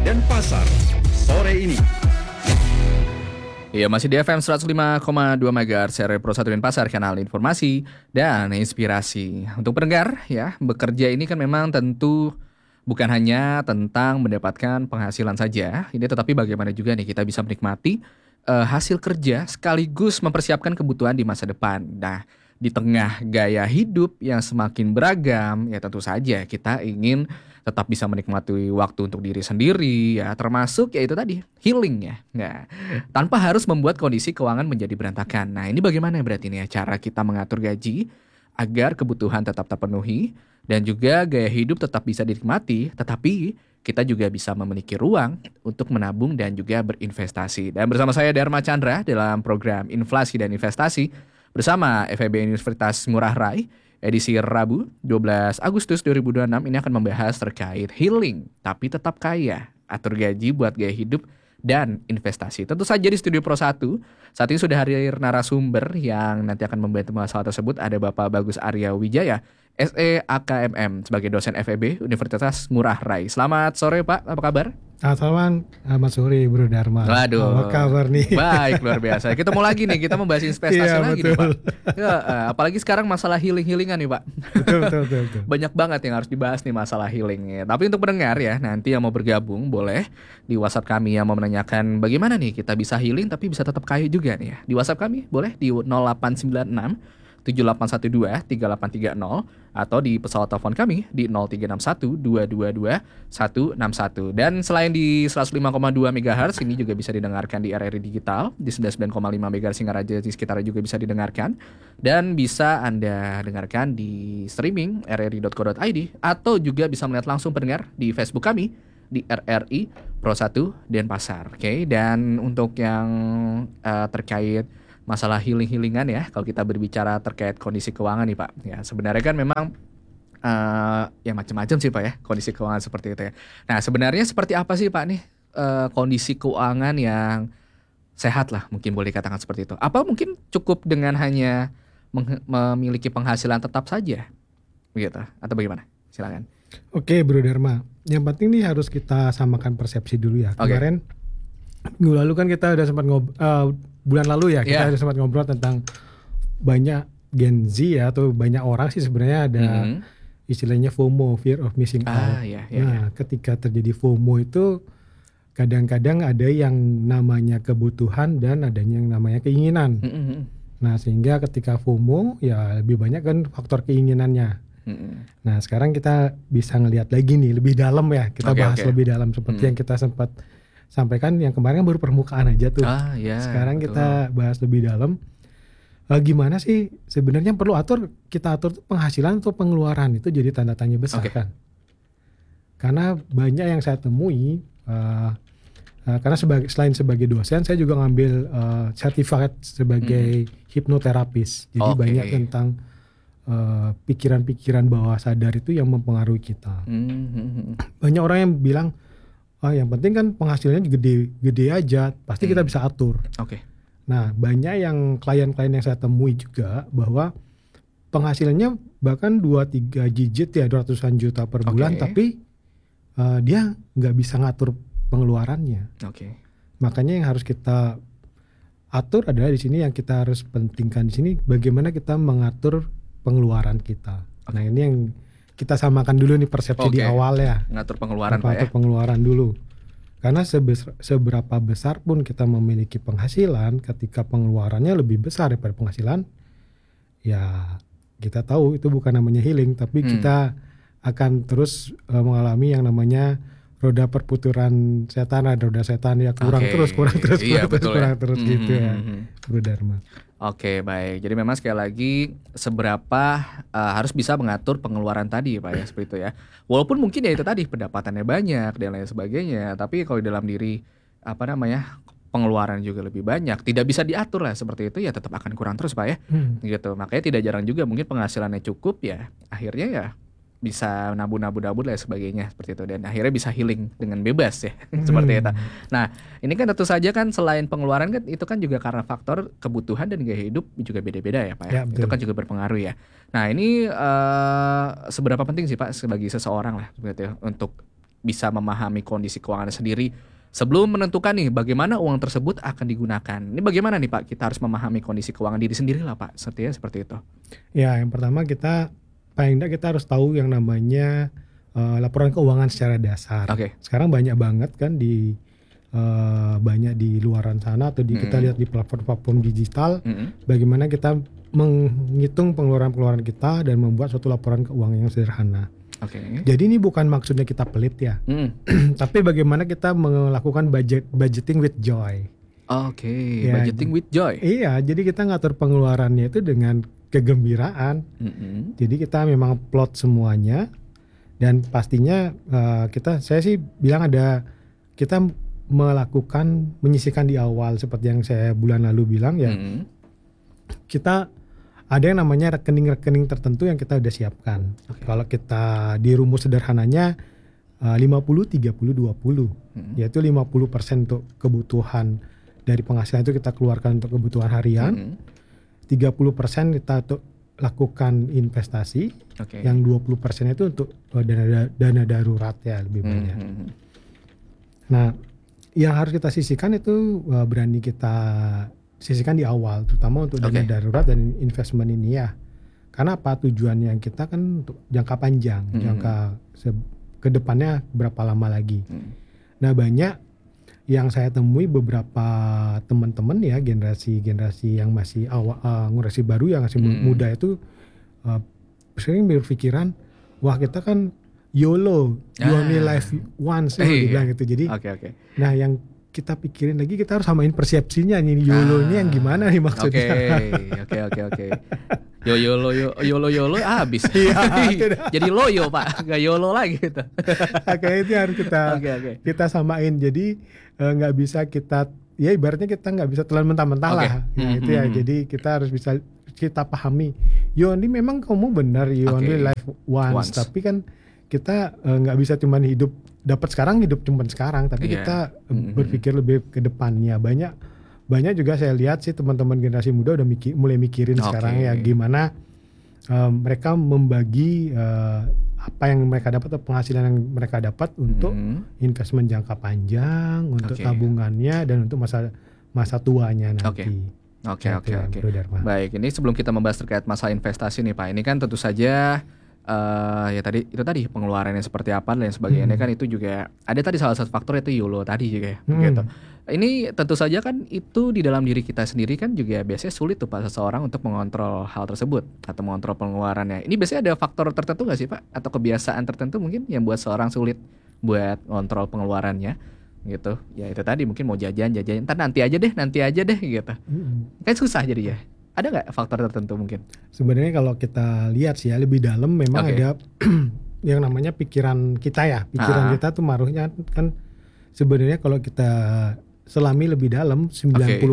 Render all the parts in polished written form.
Denpasar sore ini. Iya, masih di FM 105,2 MHz Serai Pro 1 Denpasar, kanal informasi dan inspirasi. Untuk pendengar ya, bekerja ini kan memang tentu bukan hanya tentang mendapatkan penghasilan saja. Ini tetapi bagaimana juga nih kita bisa menikmati hasil kerja sekaligus mempersiapkan kebutuhan di masa depan. Nah, di tengah gaya hidup yang semakin beragam, ya tentu saja kita ingin tetap bisa menikmati waktu untuk diri sendiri, ya termasuk ya itu tadi, healing ya. Nah, tanpa harus membuat kondisi keuangan menjadi berantakan. Nah, ini bagaimana berarti nih ya cara kita mengatur gaji agar kebutuhan tetap terpenuhi dan juga gaya hidup tetap bisa dinikmati, tetapi kita juga bisa memiliki ruang untuk menabung dan juga berinvestasi. Dan bersama saya Dharma Chandra dalam program Inflasi dan Investasi bersama FEB Universitas Ngurah Rai, edisi Rabu 12 Agustus 2026 ini akan membahas terkait healing tapi tetap kaya, atur gaji buat gaya hidup dan investasi. Tentu saja di Studio Pro 1 saat ini sudah hadir narasumber yang nanti akan membantu masalah tersebut. Ada Bapak Bagus Arya Wijaya, SE AKMM sebagai dosen FEB Universitas Ngurah Rai. Selamat sore Pak, apa kabar? Selamat sore Bro Dharma. Waduh, apa kabar nih? Baik, luar biasa. Kita mau lagi nih, kita membahas investasi lagi nih Pak. Ya, apalagi sekarang masalah healing-healingan nih Pak. Betul. Banyak banget yang harus dibahas nih masalah healing. Tapi untuk pendengar ya, nanti yang mau bergabung boleh di WhatsApp kami yang mau menanyakan bagaimana nih kita bisa healing tapi bisa tetap kaya juga nih ya. Di WhatsApp kami boleh di 0896 7812 3830 atau di pesawat telepon kami di 0361 222 161. Dan selain di 105,2 MHz ini juga bisa didengarkan di RRI Digital di 99,5 MHz Singaraja di sekitarnya juga bisa didengarkan, dan bisa Anda dengarkan di streaming rri.co.id atau juga bisa melihat langsung pendengar di Facebook kami di RRI Pro 1 Denpasar. Oke, dan untuk yang terkait masalah healing-healingan ya, kalau kita berbicara terkait kondisi keuangan nih Pak, ya sebenarnya kan memang ya macam-macam sih Pak ya kondisi keuangan seperti itu ya. Nah sebenarnya seperti apa sih Pak nih kondisi keuangan yang sehat lah, mungkin boleh dikatakan seperti itu. Apa mungkin cukup dengan hanya memiliki penghasilan tetap saja, begitu? Atau bagaimana? Silakan. Oke Bro Dharma, yang penting nih harus kita samakan persepsi dulu ya. Kemarin minggu lalu kan kita udah sempat bulan lalu ya kita udah sempat ngobrol tentang banyak Gen Z ya, atau banyak orang sih sebenarnya ada istilahnya FOMO, fear of missing out. Ketika terjadi FOMO itu kadang-kadang ada yang namanya kebutuhan dan adanya yang namanya keinginan. Nah sehingga ketika FOMO ya lebih banyak kan faktor keinginannya. Nah sekarang kita bisa ngelihat lagi nih lebih dalam ya, kita bahas lebih dalam seperti yang kita sempat sampaikan yang kemarin kan baru permukaan aja tuh. Sekarang betul. Kita bahas lebih dalam. Gimana sih sebenarnya perlu kita atur penghasilan atau pengeluaran, itu jadi tanda tanya besar kan. Karena banyak yang saya temui, karena selain sebagai dosen saya juga ngambil sertifikat sebagai hipnoterapis. Jadi banyak tentang pikiran-pikiran bawah sadar itu yang mempengaruhi kita. Banyak orang yang bilang yang penting kan penghasilannya gede aja, pasti kita bisa atur. Nah banyak yang klien-klien yang saya temui juga bahwa penghasilannya bahkan 2-3 digit ya, 200-an juta per bulan, tapi dia nggak bisa ngatur pengeluarannya. Makanya yang harus kita atur adalah di sini, yang kita harus pentingkan di sini bagaimana kita mengatur pengeluaran kita. Nah ini yang kita samakan dulu nih persepsi di awal ya. Ngatur pengeluaran Pak ya. Pengeluaran dulu. Karena seberapa besar pun kita memiliki penghasilan, ketika pengeluarannya lebih besar daripada penghasilan, ya kita tahu itu bukan namanya healing, tapi kita akan terus mengalami yang namanya roda perputaran setan, ada roda setan ya, kurang terus gitu ya. Bro Dharma. Baik. Jadi memang sekali lagi seberapa harus bisa mengatur pengeluaran tadi Pak ya, seperti itu ya. Walaupun mungkin ya itu tadi pendapatannya banyak dan lain sebagainya, tapi kalau di dalam diri pengeluaran juga lebih banyak, tidak bisa diatur lah seperti itu, ya tetap akan kurang terus Pak ya. Gitu. Makanya tidak jarang juga mungkin penghasilannya cukup ya, akhirnya ya bisa nabung-nabung dan sebagainya seperti itu, dan akhirnya bisa healing dengan bebas ya seperti itu. Nah ini kan tentu saja kan selain pengeluaran kan itu kan juga karena faktor kebutuhan dan gaya hidup juga beda-beda ya Pak ya, itu kan juga berpengaruh ya. Nah ini seberapa penting sih Pak sebagai seseorang lah seperti itu, untuk bisa memahami kondisi keuangan sendiri sebelum menentukan nih bagaimana uang tersebut akan digunakan. Ini bagaimana nih Pak? Kita harus memahami kondisi keuangan diri sendiri lah Pak. Seperti itu. Ya, yang pertama kita paling tidak kita harus tahu yang namanya laporan keuangan secara dasar. Sekarang banyak banget kan banyak di luaran sana atau kita lihat di platform-platform digital bagaimana kita menghitung pengeluaran kita dan membuat suatu laporan keuangan yang sederhana. Jadi ini bukan maksudnya kita pelit ya, tapi bagaimana kita melakukan budgeting with joy. Ya, budgeting with joy. Iya, jadi kita ngatur pengeluarannya itu dengan kegembiraan. Jadi kita memang plot semuanya dan pastinya saya sih bilang kita menyisihkan di awal seperti yang saya bulan lalu bilang ya. Kita ada yang namanya rekening-rekening tertentu yang kita udah siapkan. Kalau kita di rumus sederhananya 50-30-20, yaitu 50% untuk kebutuhan dari penghasilan itu kita keluarkan untuk kebutuhan harian, 30% kita untuk lakukan investasi, yang 20% itu untuk dana darurat ya lebih banyak. Nah, yang harus kita sisihkan itu berani kita sisihkan di awal, terutama untuk dana darurat dan investment ini ya. Karena apa tujuannya kita kan untuk jangka panjang, jangka ke depannya berapa lama lagi. Nah, banyak yang saya temui beberapa teman-teman ya generasi yang masih generasi baru yang masih muda itu sering berpikiran, wah kita kan YOLO, you only live once, dibilang gitu. Jadi, nah yang kita pikirin lagi kita harus samain persepsinya nih YOLO ini yang gimana nih maksudnya. Oke. YOLO habis. Jadi loyo Pak, gak YOLO lagi gitu. Itu harus kita samain. Jadi nggak bisa kita ya ibaratnya kita nggak bisa telan mentah-mentah lah. Nah, itu ya. Jadi kita harus bisa kita pahami. Ini memang kamu benar you only live once. Tapi kan kita nggak bisa cuma hidup dapat sekarang hidup cuma sekarang, tapi kita berpikir lebih ke depannya. Banyak juga saya lihat sih teman-teman generasi muda udah mulai mikirin sekarang ya gimana mereka membagi apa yang mereka dapat atau penghasilan yang mereka dapat untuk investment jangka panjang, untuk tabungannya dan untuk masa tuanya nanti. Oke. Baik, ini sebelum kita membahas terkait masalah investasi nih Pak, ini kan tentu saja ya tadi pengeluarannya seperti apa dan sebagainya kan itu juga ada tadi salah satu faktor itu YOLO tadi juga ya gitu. Ini tentu saja kan itu di dalam diri kita sendiri kan juga biasanya sulit tuh Pak seseorang untuk mengontrol hal tersebut atau mengontrol pengeluarannya. Ini biasanya ada faktor tertentu nggak sih Pak atau kebiasaan tertentu mungkin yang buat seorang sulit buat ngontrol pengeluarannya gitu. Ya itu tadi mungkin mau jajan nanti aja deh gitu. Kan susah jadi ya. Ada nggak faktor tertentu mungkin? Sebenarnya kalau kita lihat sih ya lebih dalam memang ada yang namanya pikiran kita ya. Pikiran kita tuh maruhnya kan sebenarnya kalau kita selami lebih dalam 90%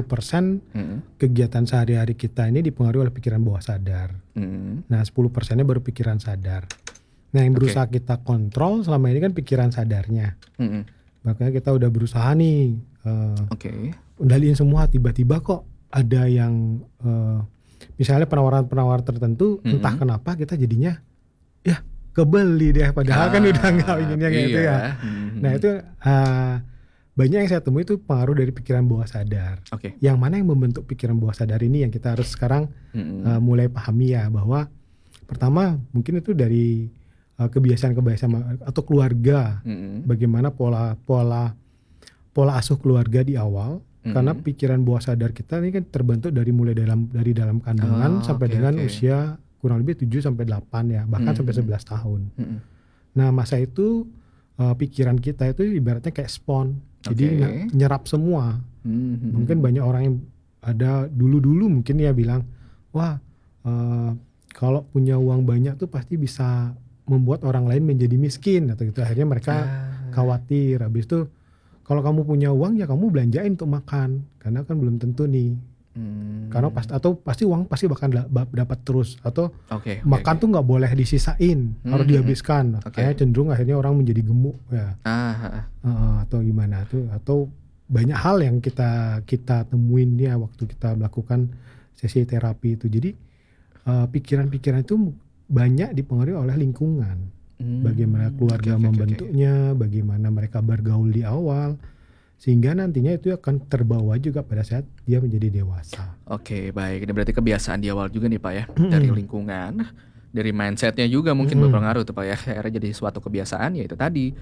kegiatan sehari-hari kita ini dipengaruhi oleh pikiran bawah sadar. Nah 10%-nya baru pikiran sadar. Nah yang berusaha kita kontrol selama ini kan pikiran sadarnya. Makanya kita udah berusaha nih kendaliin semua, tiba-tiba kok ada yang misalnya penawaran tertentu entah kenapa kita jadinya ya kebeli deh padahal kan udah nggak inginnya kayak gitu ya. Nah itu banyak yang saya temui itu pengaruh dari pikiran bawah sadar. Yang mana yang membentuk pikiran bawah sadar ini yang kita harus sekarang mulai pahami ya, bahwa pertama mungkin itu dari kebiasaan atau keluarga, bagaimana pola asuh keluarga di awal. Karena pikiran bawah sadar kita ini kan terbentuk dari dalam kandungan sampai dengan usia kurang lebih 7 sampai 8 ya, bahkan sampai 11 tahun. Nah, masa itu pikiran kita itu ibaratnya kayak spons. Jadi nyerap semua. Mungkin banyak orang yang ada dulu mungkin ya bilang, wah kalau punya uang banyak tuh pasti bisa membuat orang lain menjadi miskin atau gitu. Akhirnya mereka khawatir. Habis itu kalau kamu punya uang ya kamu belanjain untuk makan, karena kan belum tentu nih. Karena pasti uang pasti bakal dapat terus, atau makan tuh nggak boleh disisain, harus dihabiskan. Kayak cenderung akhirnya orang menjadi gemuk ya. Atau gimana tuh, atau banyak hal yang kita temuin ya waktu kita melakukan sesi terapi itu. Jadi pikiran-pikiran itu banyak dipengaruhi oleh lingkungan. bagaimana keluarga membentuknya, bagaimana mereka bergaul di awal, sehingga nantinya itu akan terbawa juga pada saat dia menjadi dewasa. Oke, baik. Ini berarti kebiasaan di awal juga nih Pak ya, dari lingkungan, dari mindsetnya juga mungkin berpengaruh tuh Pak ya. Akhirnya jadi suatu kebiasaan, ya itu tadi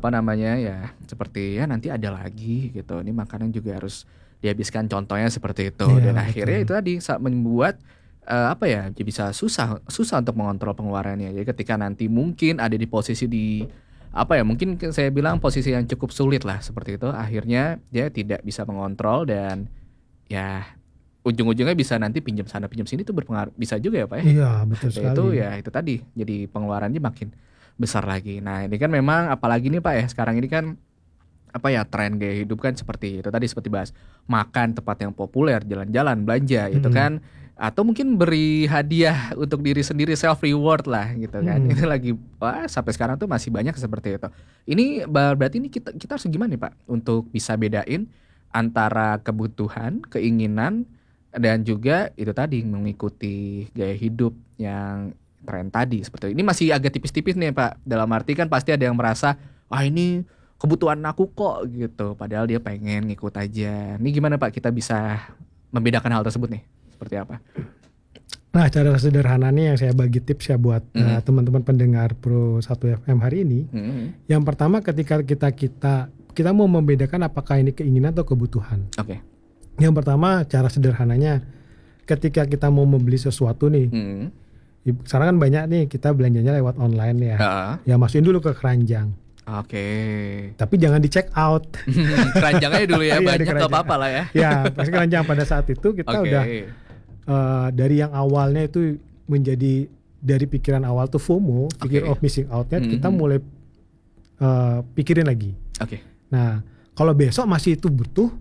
ya seperti ya nanti ada lagi gitu. Ini makanan juga harus dihabiskan, contohnya seperti itu. Iya, Dan akhirnya itu tadi membuat bisa susah untuk mengontrol pengeluarannya. Jadi ketika nanti mungkin ada di posisi mungkin saya bilang posisi yang cukup sulit lah seperti itu, akhirnya dia tidak bisa mengontrol dan ya ujung-ujungnya bisa nanti pinjam sana pinjam sini, itu berpengaruh bisa juga ya Pak ya. Iya, betul sekali. Itu ya itu tadi, jadi pengeluarannya makin besar lagi. Nah ini kan memang apalagi nih Pak ya, sekarang ini kan tren gaya hidup kan seperti itu tadi, seperti bahas makan tempat yang populer, jalan-jalan, belanja itu kan, atau mungkin beri hadiah untuk diri sendiri, self reward lah gitu kan. Itu lagi sampai sekarang tuh masih banyak seperti itu. Ini berarti ini kita harus gimana nih Pak untuk bisa bedain antara kebutuhan, keinginan, dan juga itu tadi mengikuti gaya hidup yang tren tadi seperti ini. Masih agak tipis-tipis nih Pak, dalam arti kan pasti ada yang merasa ini kebutuhan aku kok gitu, padahal dia pengen ngikut aja. Ini gimana Pak kita bisa membedakan hal tersebut nih? Seperti apa? Nah, cara sederhana nih yang saya bagi tips ya buat teman-teman pendengar Pro 1FM hari ini. Yang pertama, ketika kita mau membedakan apakah ini keinginan atau kebutuhan. Oke. Yang pertama, cara sederhananya ketika kita mau membeli sesuatu nih. Sekarang kan banyak nih kita belanjanya lewat online ya. Ya masukin dulu ke keranjang. Oke. Tapi jangan di check out. Keranjangnya dulu ya, banyak gak apa-apa lah ya. Ya, pasti keranjang pada saat itu kita udah dari yang awalnya itu menjadi, dari pikiran awal tuh FOMO, fear of missing out-nya, kita mulai pikirin lagi. Nah, kalau besok masih itu butuh,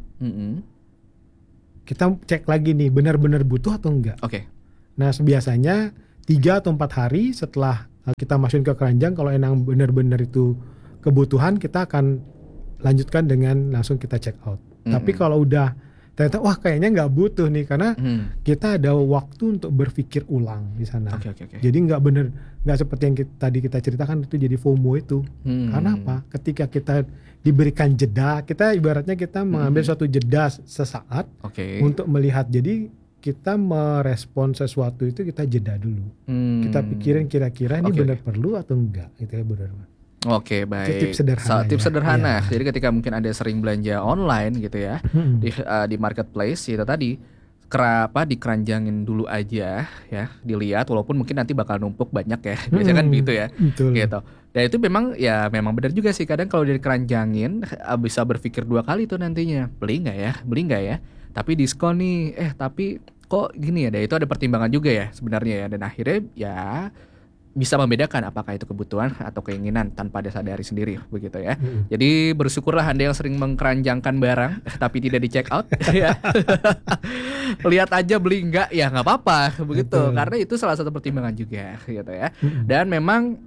kita cek lagi nih benar-benar butuh atau enggak. Nah, biasanya 3 atau 4 hari setelah kita masukin ke keranjang, kalau emang benar-benar itu kebutuhan, kita akan lanjutkan dengan langsung kita check out. Tapi kalau udah ternyata kayaknya nggak butuh nih, karena kita ada waktu untuk berpikir ulang di sana. Jadi nggak seperti yang tadi kita ceritakan itu jadi FOMO itu. Karena apa? Ketika kita diberikan jeda, kita ibaratnya kita mengambil suatu jeda sesaat untuk melihat. Jadi kita merespon sesuatu itu kita jeda dulu. Kita pikirin kira-kira ini benar perlu atau enggak, gitu ya benar. Oke, baik. Tips sederhana. Jadi ketika mungkin ada sering belanja online gitu ya, di marketplace itu tadi, dikeranjangin dulu aja ya, dilihat, walaupun mungkin nanti bakal numpuk banyak ya. Biasanya kan begitu ya. Betul. Gitu. Dan itu memang benar juga sih, kadang kalau dikeranjangin bisa berpikir 2 kali tuh nantinya. Beli enggak ya? Tapi diskon nih, tapi kok gini ya, itu ada pertimbangan juga ya sebenarnya ya. Dan akhirnya ya bisa membedakan apakah itu kebutuhan atau keinginan tanpa disadari sendiri begitu ya. Jadi bersyukurlah Anda yang sering mengkeranjangkan barang tapi tidak di check out ya. Lihat aja beli enggak ya nggak apa-apa begitu. Karena itu salah satu pertimbangan juga gitu ya. Dan memang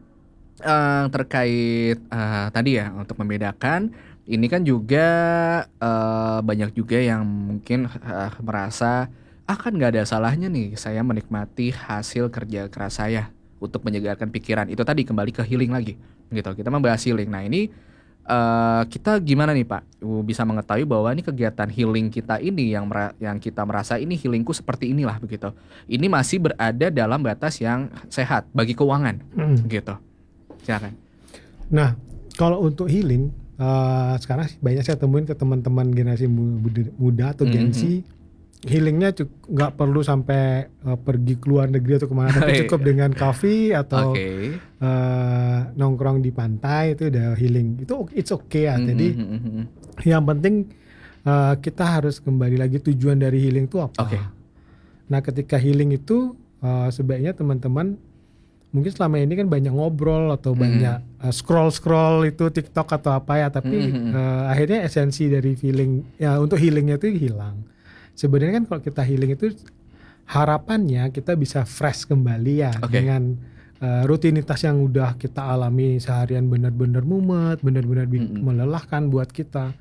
terkait tadi ya, untuk membedakan ini kan juga banyak juga yang mungkin merasa kan nggak ada salahnya nih saya menikmati hasil kerja keras saya untuk menyegarkan pikiran. Itu tadi kembali ke healing lagi gitu. Kita membahas healing. Nah ini kita gimana nih Pak bisa mengetahui bahwa ini kegiatan healing kita ini yang kita merasa ini healingku seperti inilah begitu, ini masih berada dalam batas yang sehat bagi keuangan gitu. Silakan. Nah, kalau untuk healing sekarang banyak saya temuin ke teman-teman generasi muda atau Gen Z, healingnya nggak perlu sampai pergi ke luar negeri atau kemana, tapi cukup dengan coffee atau nongkrong di pantai itu udah healing. Itu it's okay ya. Jadi yang penting kita harus kembali lagi tujuan dari healing itu apa. Nah ketika healing itu sebaiknya teman-teman mungkin selama ini kan banyak ngobrol atau banyak scroll itu TikTok atau apa ya, tapi akhirnya esensi dari healing ya, untuk healingnya itu hilang. Sebenarnya kan kalau kita healing itu harapannya kita bisa fresh kembali ya, dengan rutinitas yang udah kita alami seharian benar-benar mumet, benar-benar melelahkan buat kita.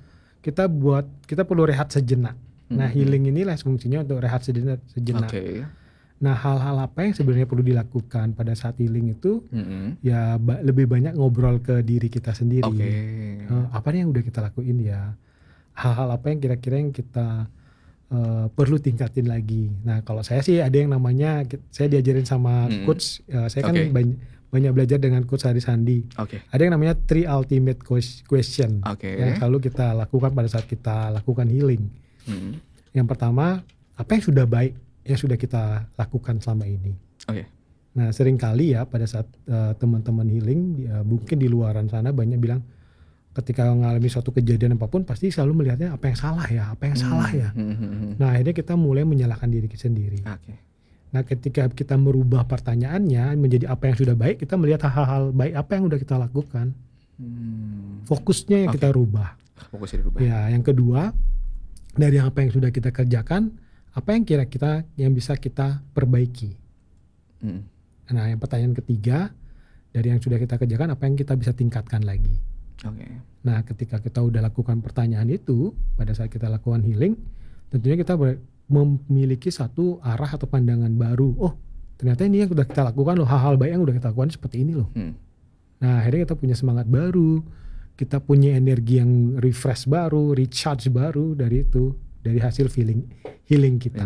Kita perlu rehat sejenak. Nah healing inilah fungsinya untuk rehat sejenak. Nah, hal-hal apa yang sebenarnya perlu dilakukan pada saat healing itu ya lebih banyak ngobrol ke diri kita sendiri. Apa nih yang udah kita lakuin ya? Hal-hal apa yang kira-kira yang kita perlu tingkatin lagi. Nah, kalau saya sih ada yang namanya, saya diajarin sama coach, saya kan banyak belajar dengan coach Haris Handi. Ada yang namanya 3 ultimate question yang selalu kita lakukan pada saat kita lakukan healing. Yang pertama, apa yang sudah baik yang sudah kita lakukan selama ini. Nah, seringkali ya pada saat teman-teman healing, mungkin di luaran sana banyak bilang, ketika mengalami suatu kejadian apapun pasti selalu melihatnya apa yang salah ya. Nah, akhirnya kita mulai menyalahkan diri kita sendiri. Nah, ketika kita merubah pertanyaannya menjadi apa yang sudah baik, kita melihat hal-hal baik apa yang sudah kita lakukan. Fokusnya yang kita rubah. Ya, yang kedua, dari apa yang sudah kita kerjakan, apa yang kira-kira yang bisa kita perbaiki. Nah, yang pertanyaan ketiga, dari yang sudah kita kerjakan, apa yang kita bisa tingkatkan lagi. Nah, ketika kita udah lakukan pertanyaan itu, pada saat kita lakukan healing, tentunya kita memiliki satu arah atau pandangan baru. Oh, ternyata ini yang udah kita lakukan loh, hal-hal baik yang udah kita lakukan seperti ini loh. Nah, akhirnya kita punya semangat baru, kita punya energi yang refresh baru, recharge baru dari itu, dari hasil healing kita.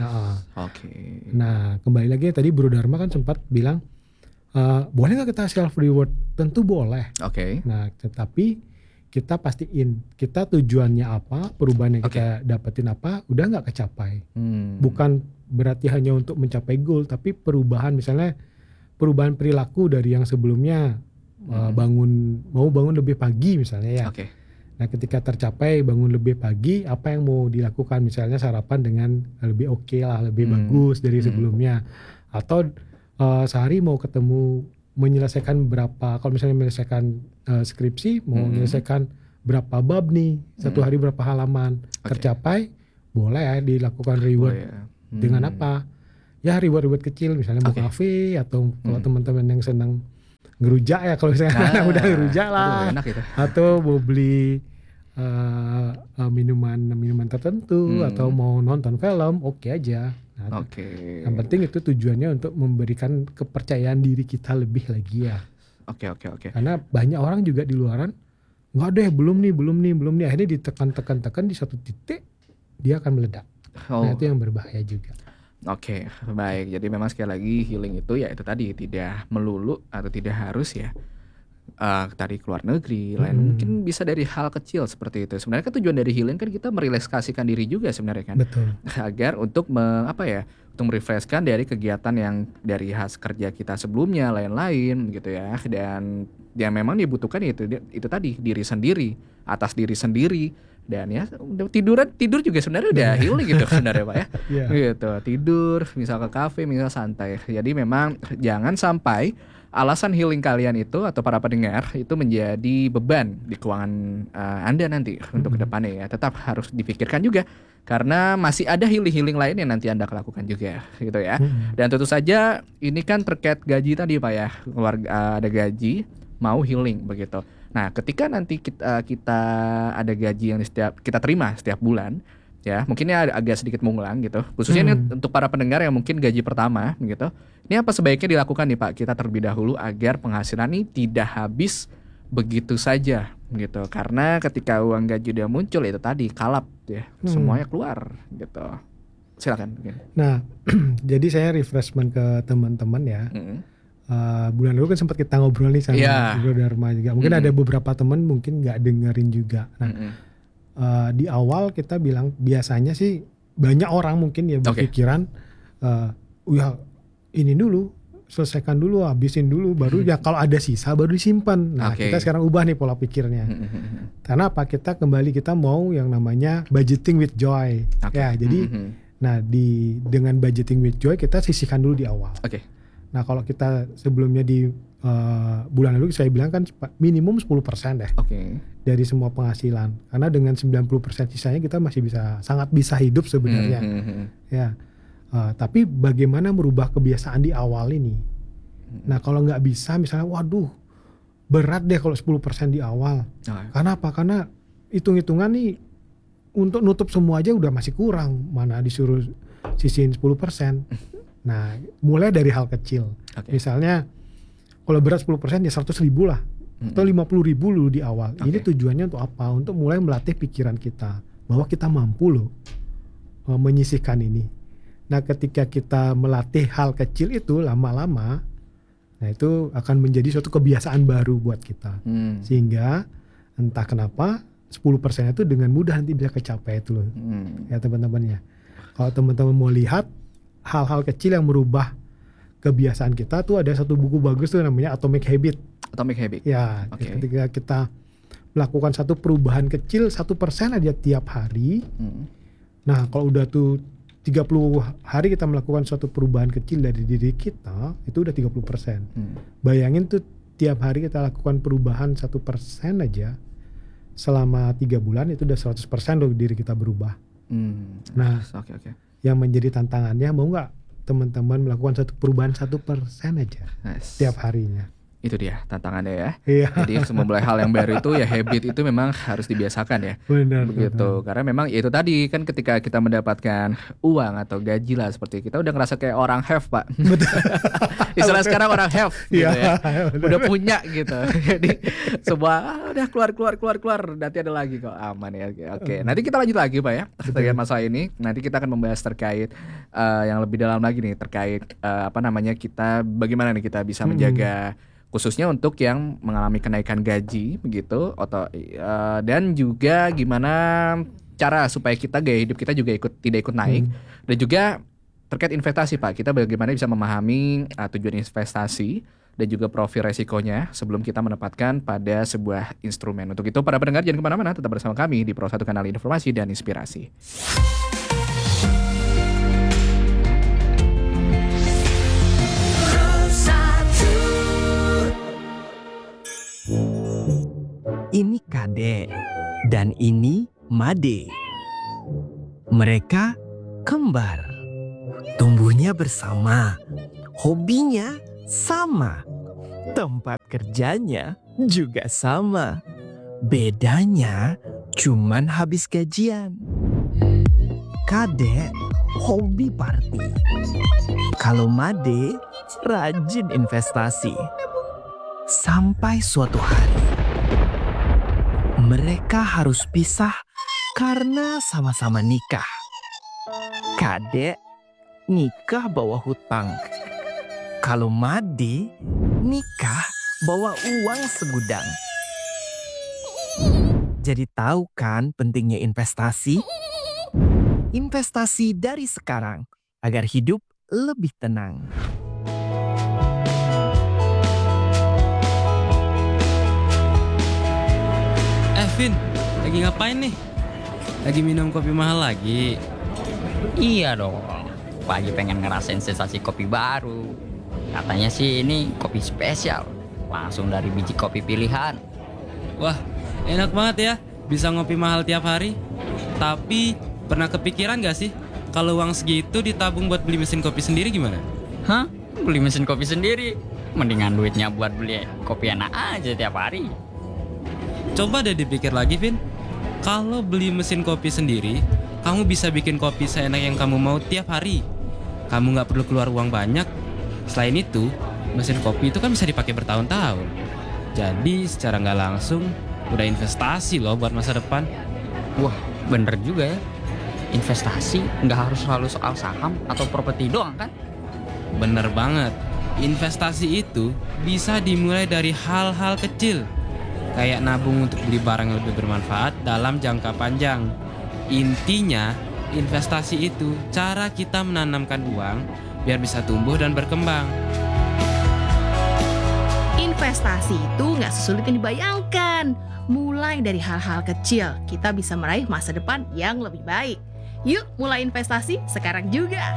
Nah, kembali lagi tadi Bro Dharma kan sempat bilang, boleh nggak kita self reward? Tentu boleh. Nah, tetapi kita pastiin kita tujuannya apa, perubahan yang kita dapetin apa, udah nggak kecapai. Bukan berarti hanya untuk mencapai goal, tapi perubahan, misalnya perubahan perilaku dari yang sebelumnya mau bangun lebih pagi misalnya ya. Nah, ketika tercapai bangun lebih pagi, apa yang mau dilakukan? Misalnya sarapan dengan lebih lebih bagus dari sebelumnya, atau sehari mau ketemu menyelesaikan berapa, kalau misalnya menyelesaikan skripsi mau menyelesaikan berapa bab nih, satu hari berapa halaman, tercapai, boleh ya dilakukan reward. Dengan apa? Ya reward kecil, misalnya mau kafe, atau kalau teman-teman yang senang ngerujak ya, kalau misalnya udah ngerujak lah, atau mau beli minuman tertentu, atau mau nonton film, oke aja. Nah, yang penting itu tujuannya untuk memberikan kepercayaan diri kita lebih lagi ya. Karena banyak orang juga di luaran, nggak deh, belum nih, akhirnya ditekan di satu titik dia akan meledak. Nah, itu yang berbahaya juga. Baik. Jadi memang sekali lagi healing itu ya itu tadi, tidak melulu atau tidak harus ya tadi keluar negeri, lain mungkin bisa dari hal kecil seperti itu. Sebenarnya kan tujuan dari healing kan kita merelaksasikan diri juga sebenarnya kan. Betul. Agar untuk untuk merefreshkan dari kegiatan yang dari hasil kerja kita sebelumnya, lain-lain gitu ya. Dan yang memang dibutuhkan itu tadi, diri sendiri, atas diri sendiri. Dan ya tidur juga sebenarnya udah healing gitu sebenarnya Pak ya. Gitu, tidur, misal ke kafe, misal santai. Jadi memang jangan sampai alasan healing kalian itu atau para pendengar itu menjadi beban di keuangan Anda nanti untuk kedepannya ya. Tetap harus dipikirkan juga, karena masih ada healing lain yang nanti Anda lakukan juga gitu ya. Dan tentu saja ini kan terkait gaji tadi Pak ya, keluarga ada gaji mau healing begitu. Nah, ketika nanti kita ada gaji yang kita terima setiap bulan, ya mungkinnya agak sedikit mengulang gitu. Khususnya ini untuk para pendengar yang mungkin gaji pertama gitu. Ini apa sebaiknya dilakukan nih Pak? Kita terlebih dahulu agar penghasilan ini tidak habis begitu saja gitu. Karena ketika uang gaji udah muncul itu tadi kalap ya, semuanya keluar gitu. Silakan. Nah, jadi saya refreshment ke teman-teman ya. Bulan lalu kan sempat kita ngobrol nih sama Bro Dharma juga. Mungkin ada beberapa teman mungkin nggak dengerin juga. Nah, di awal kita bilang biasanya sih banyak orang mungkin ya berpikiran, ya ini dulu, selesaikan dulu, habisin dulu, baru ya kalau ada sisa baru disimpan. Nah, kita sekarang ubah nih pola pikirnya. Karena apa? Kita mau yang namanya budgeting with joy. Ya, jadi nah dengan budgeting with joy kita sisihkan dulu di awal. Nah, kalau kita sebelumnya di bulan lalu saya bilang kan minimum 10% deh dari semua penghasilan. Karena dengan 90% sisanya kita masih sangat bisa hidup sebenarnya. Ya, tapi bagaimana merubah kebiasaan di awal ini? Nah, kalau nggak bisa misalnya, waduh berat deh kalau 10% di awal. Karena apa? Karena hitung-hitungan nih untuk nutup semua aja udah masih kurang. Mana disuruh sisihin 10%. Nah, mulai dari hal kecil. Misalnya kalau berat 10% ya 100.000 lah. Atau 50.000 dulu di awal. Ini tujuannya untuk apa? Untuk mulai melatih pikiran kita bahwa kita mampu loh menyisihkan ini. Nah, ketika kita melatih hal kecil itu lama-lama, nah itu akan menjadi suatu kebiasaan baru buat kita. Sehingga entah kenapa 10% itu dengan mudah nanti bisa kecapai itu loh. Ya teman-temannya. Kalau teman-teman mau lihat hal-hal kecil yang merubah kebiasaan kita tuh, ada satu buku bagus tuh namanya Atomic Habit. Atomic Habit. Ya, ketika kita melakukan satu perubahan kecil 1% aja tiap hari. Nah, kalau udah tuh 30 hari kita melakukan suatu perubahan kecil dari diri kita, itu udah 30%. Bayangin tuh tiap hari kita lakukan perubahan 1% aja selama 3 bulan, itu udah 100% loh diri kita berubah. Nah, yang menjadi tantangannya, mau nggak teman-teman melakukan satu perubahan 1% aja tiap harinya? Itu dia tantangannya ya. Iya. Jadi memulai hal yang baru itu ya, habit itu memang harus dibiasakan ya. Benar. Begitu. Benar. Karena memang itu tadi kan, ketika kita mendapatkan uang atau gaji lah, seperti kita udah ngerasa kayak orang have, Pak. Istilah sekarang orang have gitu ya. Udah punya gitu. Jadi semua udah keluar, nanti ada lagi kok, aman ya. Oke. Nanti kita lanjut lagi, Pak ya, terkait masalah ini. Nanti kita akan membahas terkait yang lebih dalam lagi nih, terkait kita bagaimana nih kita bisa menjaga, khususnya untuk yang mengalami kenaikan gaji begitu, dan juga gimana cara supaya gaya hidup kita juga tidak ikut naik, dan juga terkait investasi, Pak. Kita bagaimana bisa memahami tujuan investasi dan juga profil resikonya sebelum kita menempatkan pada sebuah instrumen. Untuk itu para pendengar jangan kemana-mana, tetap bersama kami di Pro 1 Kanal Informasi dan Inspirasi. Ini Kade dan ini Made. Mereka kembar. Tumbuhnya bersama. Hobinya sama. Tempat kerjanya juga sama. Bedanya cuman habis gajian. Kade hobi party. Kalau Made rajin investasi. Sampai suatu hari mereka harus pisah karena sama-sama nikah. Kade nikah bawa hutang. Kalau Made nikah bawa uang segudang. Jadi tahu kan pentingnya investasi? Investasi dari sekarang agar hidup lebih tenang. Vin, lagi ngapain nih? Lagi minum kopi mahal lagi? Iya dong, pagi pengen ngerasain sensasi kopi baru. Katanya sih ini kopi spesial, langsung dari biji kopi pilihan. Wah, enak banget ya, bisa ngopi mahal tiap hari. Tapi pernah kepikiran gak sih, kalau uang segitu ditabung buat beli mesin kopi sendiri gimana? Hah? Beli mesin kopi sendiri? Mendingan duitnya buat beli kopi enak aja tiap hari. Coba deh dipikir lagi, Vin. Kalau beli mesin kopi sendiri, kamu bisa bikin kopi seenak yang kamu mau tiap hari. Kamu gak perlu keluar uang banyak. Selain itu, mesin kopi itu kan bisa dipakai bertahun-tahun. Jadi secara gak langsung udah investasi loh buat masa depan. Wah, bener juga ya. Investasi gak harus selalu soal saham atau properti doang kan? Bener banget. Investasi itu bisa dimulai dari hal-hal kecil, kayak nabung untuk beli barang yang lebih bermanfaat dalam jangka panjang. Intinya, investasi itu cara kita menanamkan uang biar bisa tumbuh dan berkembang. Investasi itu nggak sesulit yang dibayangkan. Mulai dari hal-hal kecil, kita bisa meraih masa depan yang lebih baik. Yuk, mulai investasi sekarang juga.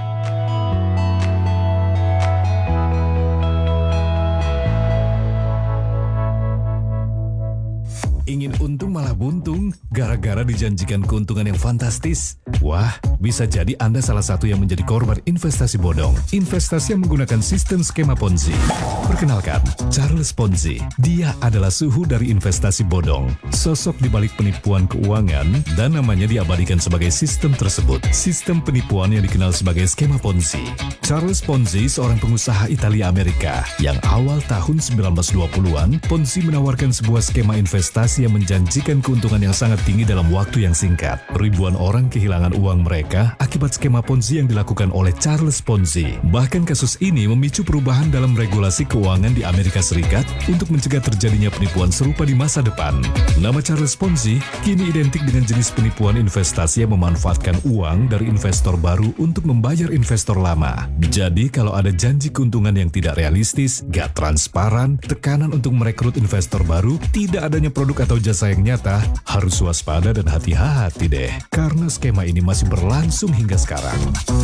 Ingin untung malah buntung gara-gara dijanjikan keuntungan yang fantastis? Wah, bisa jadi Anda salah satu yang menjadi korban investasi bodong. Investasi yang menggunakan sistem skema Ponzi. Perkenalkan, Charles Ponzi. Dia adalah suhu dari investasi bodong. Sosok di balik penipuan keuangan dan namanya diabadikan sebagai sistem tersebut. Sistem penipuan yang dikenal sebagai skema Ponzi. Charles Ponzi seorang pengusaha Italia Amerika yang awal tahun 1920-an, Ponzi menawarkan sebuah skema investasi yang menjanjikan keuntungan yang sangat tinggi dalam waktu yang singkat. Ribuan orang kehilangan uang mereka akibat skema Ponzi yang dilakukan oleh Charles Ponzi. Bahkan kasus ini memicu perubahan dalam regulasi keuangan di Amerika Serikat untuk mencegah terjadinya penipuan serupa di masa depan. Nama Charles Ponzi kini identik dengan jenis penipuan investasi yang memanfaatkan uang dari investor baru untuk membayar investor lama. Jadi kalau ada janji keuntungan yang tidak realistis, gak transparan, tekanan untuk merekrut investor baru, tidak adanya produk atau jasa yang nyata, harus waspada dan hati-hati deh. Karena skema ini masih berlangsung hingga sekarang.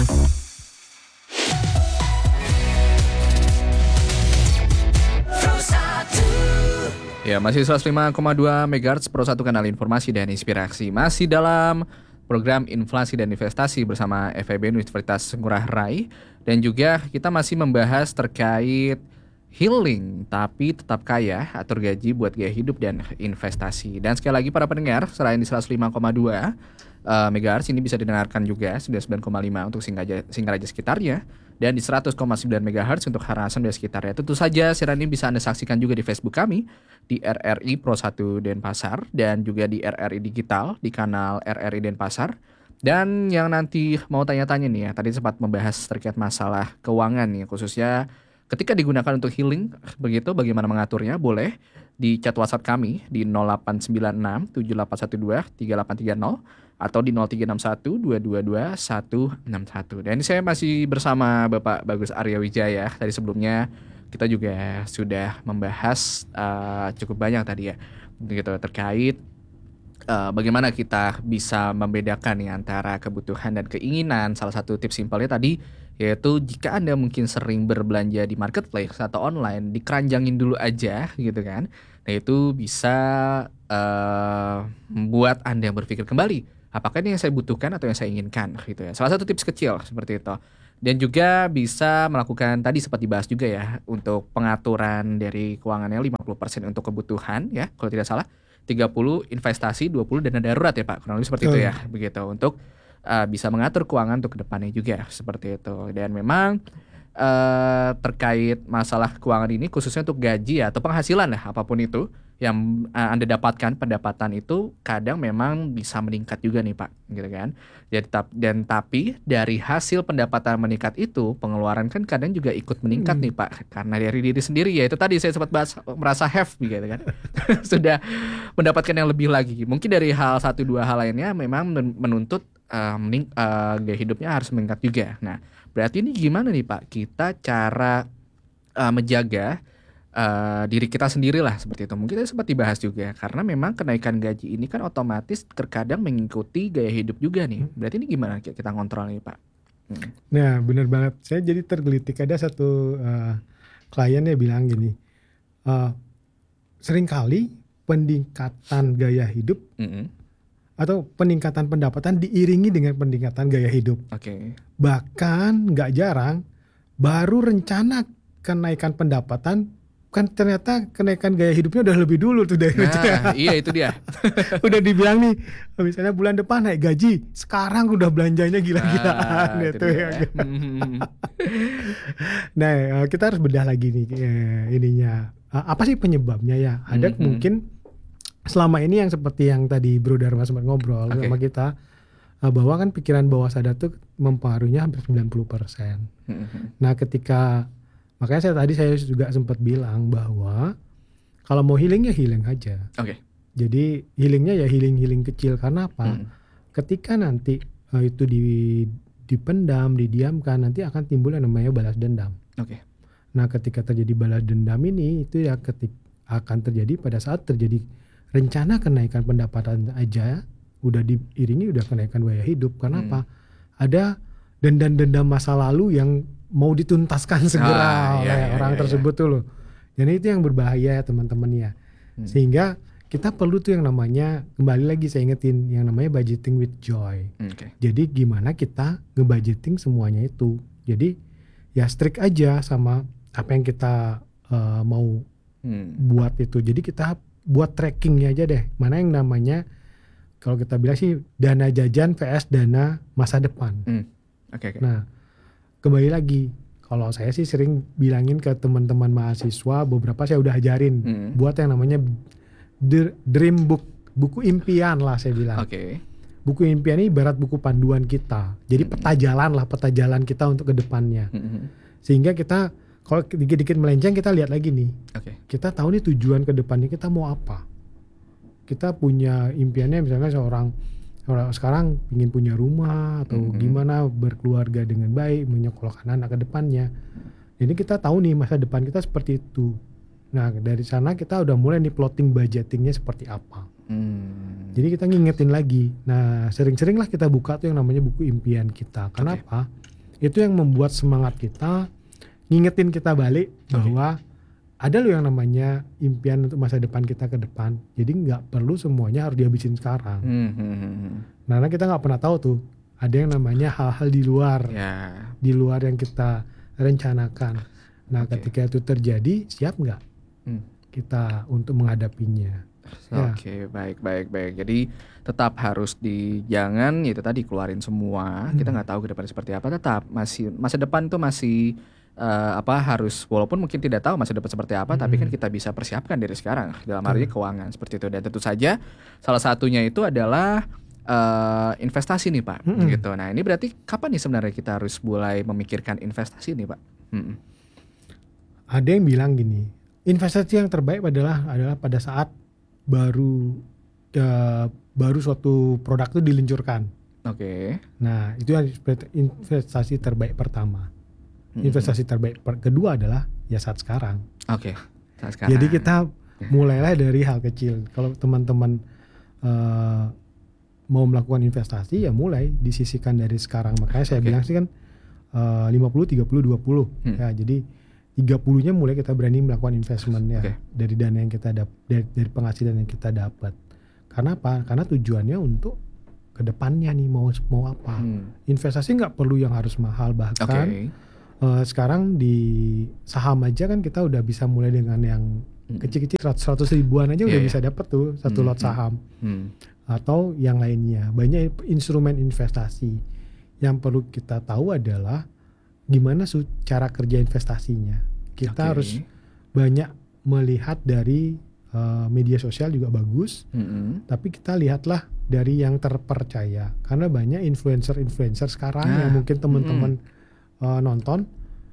Ya, masih 105,2 MHz Pro 1 kanal informasi dan inspirasi. Masih dalam program inflasi dan investasi bersama FEB Universitas Ngurah Rai. Dan juga kita masih membahas terkait healing tapi tetap kaya, atur gaji buat gaya hidup dan investasi. Dan sekali lagi para pendengar, selain di 105,2 MHz ini bisa didengarkan juga 99,5 untuk Singaraja sekitarnya dan di 100,9 MHz untuk Harasan dan sekitarnya. Tentu saja siaran ini bisa Anda saksikan juga di Facebook kami di RRI Pro 1 Denpasar dan juga di RRI Digital di kanal RRI Denpasar. Dan yang nanti mau tanya-tanya nih ya, tadi sempat membahas terkait masalah keuangan nih, khususnya ketika digunakan untuk healing, begitu bagaimana mengaturnya, boleh di chat WhatsApp kami di 0896 7812 3830 atau di 0361 222 161. Dan ini saya masih bersama Bapak Bagus Arya Wijaya. Tadi sebelumnya kita juga sudah membahas cukup banyak tadi ya, gitu terkait bagaimana kita bisa membedakan nih antara kebutuhan dan keinginan. Salah satu tips simpelnya tadi yaitu jika Anda mungkin sering berbelanja di marketplace atau online, dikeranjangin dulu aja gitu kan. Nah itu bisa membuat Anda berpikir kembali, apakah ini yang saya butuhkan atau yang saya inginkan gitu ya. Salah satu tips kecil seperti itu. Dan juga bisa melakukan tadi sempat dibahas juga ya untuk pengaturan dari keuangannya 50% untuk kebutuhan ya kalau tidak salah, 30 investasi, 20 dana darurat ya Pak. Kurang lebih seperti itu ya. Begitu untuk bisa mengatur keuangan untuk kedepannya juga seperti itu. Dan memang terkait masalah keuangan ini khususnya untuk gaji atau penghasilan lah apapun itu yang Anda dapatkan, pendapatan itu kadang memang bisa meningkat juga nih Pak gitu kan. Dan tapi dari hasil pendapatan meningkat itu pengeluaran kan kadang juga ikut meningkat nih Pak, karena dari diri sendiri ya itu tadi saya sempat bahas, merasa have gitu kan. Sudah mendapatkan yang lebih lagi. Mungkin dari hal 1-2 hal lainnya memang menuntut gaya hidupnya harus meningkat juga. Nah, berarti ini gimana nih Pak kita cara menjaga diri kita sendiri lah seperti itu. Mungkin sempat dibahas juga karena memang kenaikan gaji ini kan otomatis terkadang mengikuti gaya hidup juga nih. Berarti ini gimana kita ngontrol nih Pak? Nah benar banget. Saya jadi tergelitik ada satu klien yang bilang gini, seringkali peningkatan gaya hidup atau peningkatan pendapatan diiringi dengan peningkatan gaya hidup. Bahkan nggak jarang baru rencana kenaikan pendapatan kan ternyata kenaikan gaya hidupnya udah lebih dulu tuh dari rencana. Iya itu dia. Udah dibilang nih misalnya bulan depan naik gaji, sekarang udah belanjanya gila-gilaan gitu ya. Nah kita harus bedah lagi nih ininya. Apa sih penyebabnya ya? Ada mungkin selama ini yang seperti yang tadi Bro Dharma sempat ngobrol sama kita, bahwa kan pikiran bawah sadar tuh mempengaruhinya hampir 90%. Nah ketika makanya saya juga sempat bilang bahwa kalau mau healing ya healing aja. Jadi healingnya ya healing kecil. Karena apa? Ketika nanti itu dipendam, didiamkan, nanti akan timbul yang namanya balas dendam. Nah ketika terjadi balas dendam ini itu ya akan terjadi pada saat terjadi rencana kenaikan pendapatan aja udah diiringi udah kenaikan gaya hidup. Karena apa? Ada dendam masa lalu yang mau dituntaskan segera oleh orang tersebut tuh loh. Dan itu yang berbahaya ya teman-teman ya. Sehingga kita perlu tuh yang namanya, kembali lagi saya ingetin, yang namanya budgeting with joy. Oke. Jadi gimana kita ngebudgeting semuanya itu. Jadi ya strict aja sama apa yang kita mau buat itu. Jadi kita buat trackingnya aja deh. Mana yang namanya, kalau kita bilang sih dana jajan vs dana masa depan. Oke. Nah, kembali lagi, kalau saya sih sering bilangin ke teman-teman mahasiswa, beberapa saya udah ajarin buat yang namanya dream book, buku impian lah saya bilang. Oke. Buku impian ini ibarat buku panduan kita. Jadi peta jalan kita untuk ke depannya. Sehingga kita kalau dikit-dikit melenceng, kita lihat lagi nih. Oke. Kita tahu nih tujuan ke depannya kita mau apa. Kita punya impiannya misalnya seorang sekarang ingin punya rumah atau gimana berkeluarga dengan baik, menyekolahkan anak ke depannya. Jadi kita tahu nih masa depan kita seperti itu. Nah, dari sana kita udah mulai nih plotting budgetingnya seperti apa. Jadi kita ngingetin lagi. Nah, sering-seringlah kita buka tuh yang namanya buku impian kita. Kenapa? Itu yang membuat semangat kita, ngingetin kita balik bahwa ada loh yang namanya impian untuk masa depan kita ke depan. Jadi nggak perlu semuanya harus dihabisin sekarang. Karena kita nggak pernah tahu tuh, ada yang namanya hal-hal di luar, di luar yang kita rencanakan. Nah, ketika itu terjadi, siap nggak kita untuk menghadapinya? Oke, baik. Jadi tetap harus jangan itu tadi keluarin semua. Kita nggak tahu ke depan seperti apa. Tetap masa depan tuh masih harus, walaupun mungkin tidak tahu masa depan seperti apa, tapi kan kita bisa persiapkan dari sekarang dalam arti keuangan seperti itu. Dan tentu saja salah satunya itu adalah investasi nih Pak. Gitu. Nah, ini berarti kapan nih sebenarnya kita harus mulai memikirkan investasi nih Pak? Ada yang bilang gini, investasi yang terbaik adalah pada saat baru suatu produk itu diluncurkan. Oke. Nah, itu investasi terbaik pertama. Investasi terbaik kedua adalah ya saat sekarang. Oke. Saat sekarang. Jadi kita mulailah dari hal kecil. Kalau teman-teman mau melakukan investasi, ya mulai disisihkan dari sekarang. Makanya saya bilang sih kan 50 30 20. Ya, jadi 30-nya mulai kita berani melakukan investment ya dari dana yang kita dapat, dari penghasilan yang kita dapat. Karena apa? Karena tujuannya untuk kedepannya nih mau apa. Investasi nggak perlu yang harus mahal, bahkan sekarang di saham aja kan kita udah bisa mulai dengan yang kecil-kecil 100 ribuan aja udah bisa dapat tuh satu lot saham atau yang lainnya. Banyak instrumen investasi. Yang perlu kita tahu adalah gimana cara kerja investasinya. Kita harus banyak melihat dari media sosial juga bagus, tapi kita lihatlah dari yang terpercaya. Karena banyak influencer sekarang yang mungkin teman-teman nonton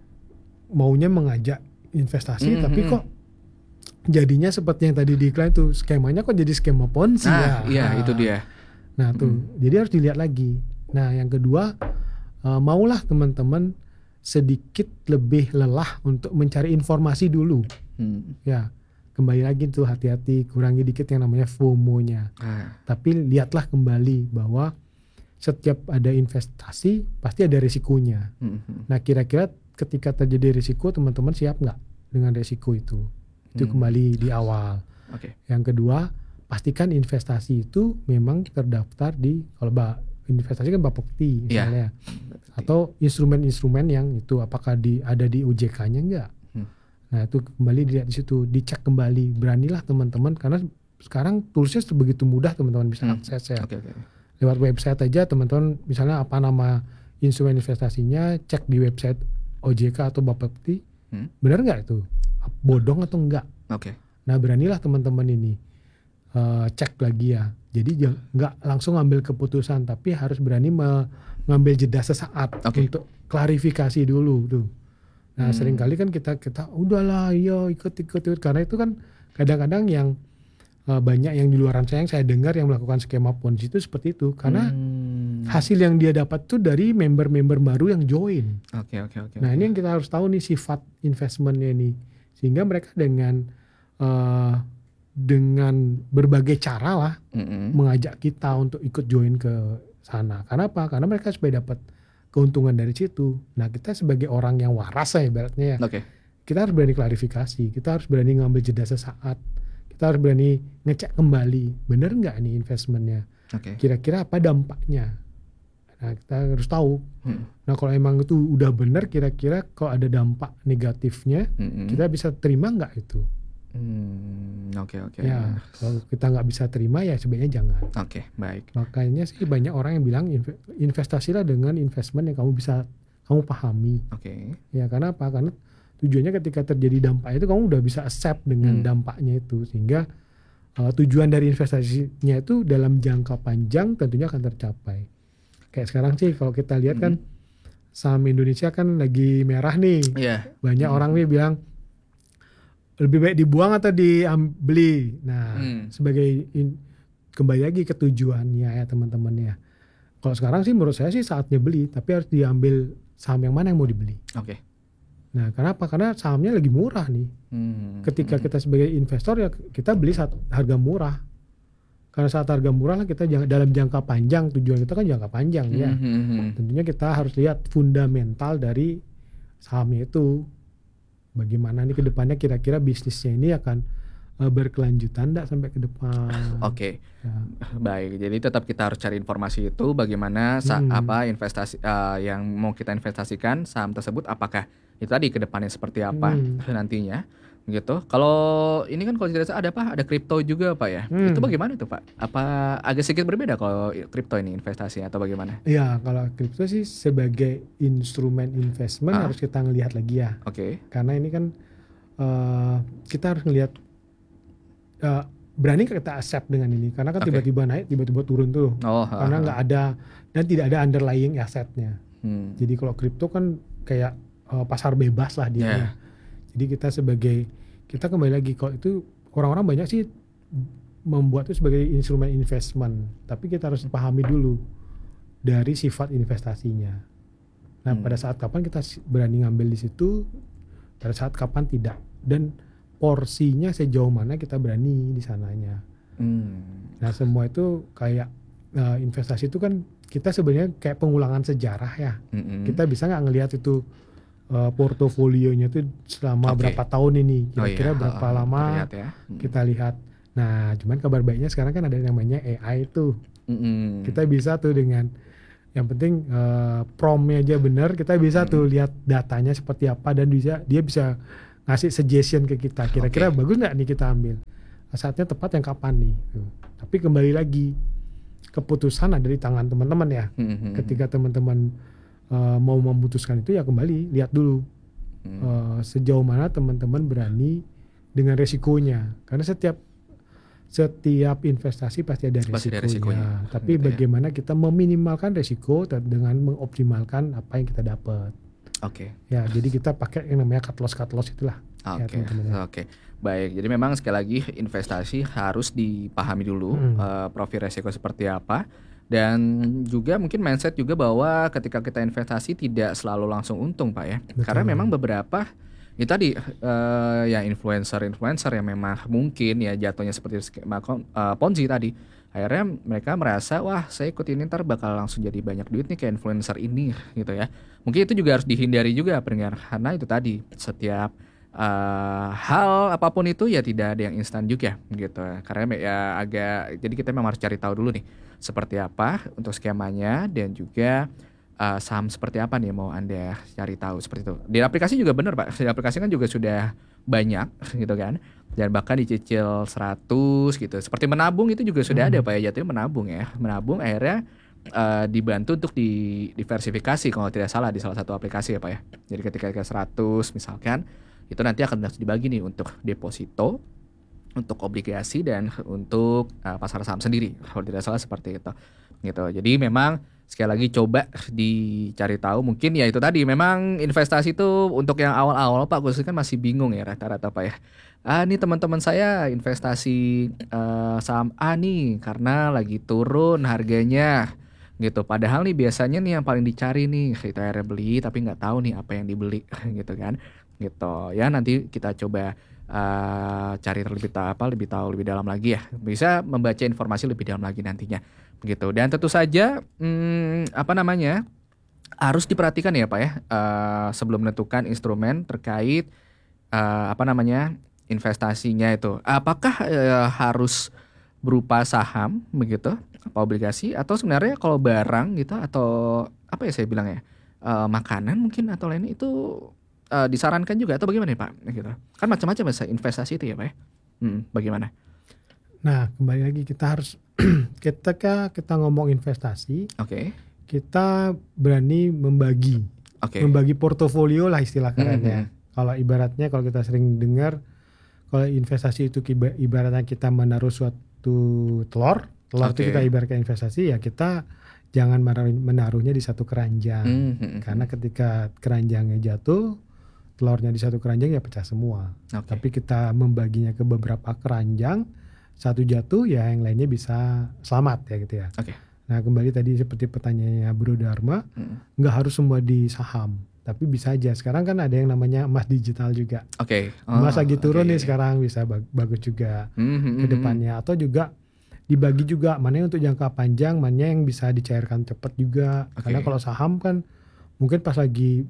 maunya mengajak investasi, tapi kok jadinya seperti yang tadi di iklan itu, skemanya kok jadi skema Ponzi itu dia. Nah tuh, jadi harus dilihat lagi. Nah yang kedua, maulah teman-teman sedikit lebih lelah untuk mencari informasi dulu. Ya, kembali lagi tuh hati-hati, kurangi dikit yang namanya FOMO-nya. Tapi lihatlah kembali bahwa setiap ada investasi pasti ada risikonya. Nah kira-kira ketika terjadi risiko, teman-teman siap nggak dengan risiko itu? Itu kembali di awal. Yang kedua, pastikan investasi itu memang terdaftar di, kalau investasi kan Bapepti misalnya, atau instrumen-instrumen yang itu apakah ada di OJK-nya enggak. Nah itu kembali dilihat di situ, dicek kembali, beranilah teman-teman, karena sekarang toolsnya begitu mudah teman-teman bisa akses ya. Lewat website aja teman-teman, misalnya apa nama instrumen investasinya, cek di website OJK atau Bapepti, benar nggak itu, bodong atau enggak. Nah beranilah teman-teman ini cek lagi ya. Jadi nggak langsung ngambil keputusan, tapi harus berani mengambil jeda sesaat untuk klarifikasi dulu tuh. Nah seringkali kan kita udahlah yo ikut karena itu kan kadang-kadang yang banyak yang di luaran saya dengar yang melakukan skema Ponzi itu seperti itu, karena hasil yang dia dapat tuh dari member-member baru yang join. Nah ini yang kita harus tahu nih sifat investmentnya ini, sehingga mereka dengan berbagai cara lah mengajak kita untuk ikut join ke sana. Karena apa? Karena mereka supaya dapat keuntungan dari situ. Nah kita sebagai orang yang waras ya ibaratnya ya, kita harus berani klarifikasi, kita harus berani ngambil jeda sesaat, kita harus berani ngecek kembali, bener nggak nih investmentnya, kira-kira apa dampaknya. Nah kita harus tahu. Nah kalau emang itu udah bener, kira-kira kalau ada dampak negatifnya, kita bisa terima nggak itu? Oke. Ya kalau kita nggak bisa terima ya sebaiknya jangan. Oke, baik. Makanya sih banyak orang yang bilang investasilah dengan investment yang kamu pahami. Oke. Ya karena apa? Karena tujuannya ketika terjadi dampak itu kamu udah bisa accept dengan dampaknya itu, sehingga tujuan dari investasinya itu dalam jangka panjang tentunya akan tercapai. Kayak sekarang sih kalau kita lihat kan saham Indonesia kan lagi merah nih. Banyak orang nih bilang lebih baik dibuang atau dibeli. Nah, sebagai kembali lagi ke tujuannya ya teman-teman ya. Kalau sekarang sih menurut saya sih saatnya beli, tapi harus diambil saham yang mana yang mau dibeli. Oke. Nah, kenapa? Karena sahamnya lagi murah nih. Ketika kita sebagai investor ya kita beli saat harga murah. Karena saat harga murah lah kita dalam jangka panjang, tujuan kita kan jangka panjang ya. Tentunya kita harus lihat fundamental dari sahamnya itu. Bagaimana nih ke depannya, kira-kira bisnisnya ini akan berkelanjutan enggak sampai ke depan. Oke. Baik, jadi tetap kita harus cari informasi itu bagaimana apa investasi yang mau kita investasikan saham tersebut, apakah itu tadi ke depannya seperti apa nantinya gitu. Kalau ini kan kalau tidak salah ada kripto juga Pak ya. Itu bagaimana itu Pak? Apa agak sedikit berbeda kalau kripto ini investasi atau bagaimana? Iya, kalau kripto sih sebagai instrumen investment harus kita ngelihat lagi ya. Karena ini kan kita harus ngelihat berani kita accept dengan ini, karena kan tiba-tiba naik tiba-tiba turun tuh. Karena nggak ada dan tidak ada underlying asetnya. Jadi kalau kripto kan kayak pasar bebas lah dia. Jadi kita kembali lagi, kalau itu orang-orang banyak sih membuat itu sebagai instrumen investment, tapi kita harus pahami dulu dari sifat investasinya. Nah pada saat kapan kita berani ngambil di situ, pada saat kapan tidak, dan porsinya sejauh mana kita berani di sananya. Nah semua itu kayak investasi itu kan kita sebenarnya kayak pengulangan sejarah ya. Kita bisa nggak ngelihat itu portofolionya itu selama berapa tahun ini, kira-kira berapa lama kita lihat. Nah cuman kabar baiknya sekarang kan ada yang namanya AI tuh. Kita bisa tuh dengan yang penting promptnya aja benar, kita bisa tuh lihat datanya seperti apa, dan dia bisa ngasih suggestion ke kita, kira-kira bagus nggak nih kita ambil, saatnya tepat yang kapan nih. Tapi kembali lagi keputusan ada di tangan teman-teman ya. Ketika teman-teman mau memutuskan itu ya kembali lihat dulu sejauh mana teman-teman berani dengan resikonya, karena setiap investasi pasti ada resikonya. Tapi gitu bagaimana kita meminimalkan resiko dengan mengoptimalkan apa yang kita dapat. Ya jadi kita pakai yang namanya cut loss itulah. Baik, jadi memang sekali lagi investasi harus dipahami dulu profil resiko seperti apa. Dan juga mungkin mindset juga bahwa ketika kita investasi tidak selalu langsung untung Pak ya. Karena memang beberapa itu tadi ya influencer yang memang mungkin ya jatuhnya seperti skema Ponzi tadi. Akhirnya mereka merasa wah saya ikut ini ntar bakal langsung jadi banyak duit nih kayak influencer ini gitu ya. Mungkin itu juga harus dihindari juga pendengar, karena itu tadi setiap hal apapun itu ya tidak ada yang instan juga gitu. Karena ya jadi kita memang harus cari tahu dulu nih seperti apa untuk skemanya, dan juga saham seperti apa nih mau Anda cari tahu seperti itu. Di aplikasi juga benar Pak, di aplikasi kan juga sudah banyak gitu kan, dan bahkan dicicil 100 gitu. Seperti menabung itu juga sudah ada Pak ya, jatuhnya menabung akhirnya dibantu untuk diversifikasi kalau tidak salah di salah satu aplikasi ya Pak ya. Jadi ketika 100 misalkan itu nanti akan dibagi nih untuk deposito, untuk obligasi, dan untuk pasar saham sendiri kalau tidak salah seperti itu gitu. Jadi memang sekali lagi coba dicari tahu. Mungkin ya itu tadi memang investasi itu untuk yang awal-awal Pak khususnya kan masih bingung ya rata-rata Pak ya. Ini teman-teman saya investasi saham A nih karena lagi turun harganya gitu. Padahal nih biasanya nih yang paling dicari nih kita akhirnya beli tapi nggak tahu nih apa yang dibeli gitu kan. Gitu ya, nanti kita coba cari lebih tahu lebih dalam lagi ya, bisa membaca informasi lebih dalam lagi nantinya begitu. Dan tentu saja harus diperhatikan ya Pak ya sebelum menentukan instrumen terkait investasinya itu, apakah harus berupa saham begitu, apa obligasi, atau sebenarnya kalau barang gitu atau apa ya saya bilang ya, makanan mungkin atau lainnya itu disarankan juga atau bagaimana ya Pak? Gitu. Kan macam-macam bahasa investasi itu ya Pak ya. Bagaimana? Nah, kembali lagi kita harus ketika kita ngomong investasi, kita berani membagi portofolio lah istilah kerennya. Kalau ibaratnya kalau kita sering dengar kalau investasi itu ibaratnya kita menaruh suatu telur itu kita ibaratkan investasi, ya kita jangan menaruhnya di satu keranjang. Karena ketika keranjangnya jatuh, telurnya di satu keranjang ya pecah semua. Tapi kita membaginya ke beberapa keranjang, satu jatuh ya yang lainnya bisa selamat ya gitu ya. Nah kembali tadi seperti pertanyaannya Bro Dharma, nggak harus semua di saham, tapi bisa aja. Sekarang kan ada yang namanya emas digital juga. Emas lagi turun nih sekarang, bisa bagus juga ke depannya. Atau juga dibagi juga mana yang untuk jangka panjang, mana yang bisa dicairkan cepat juga. Karena kalau saham kan mungkin pas lagi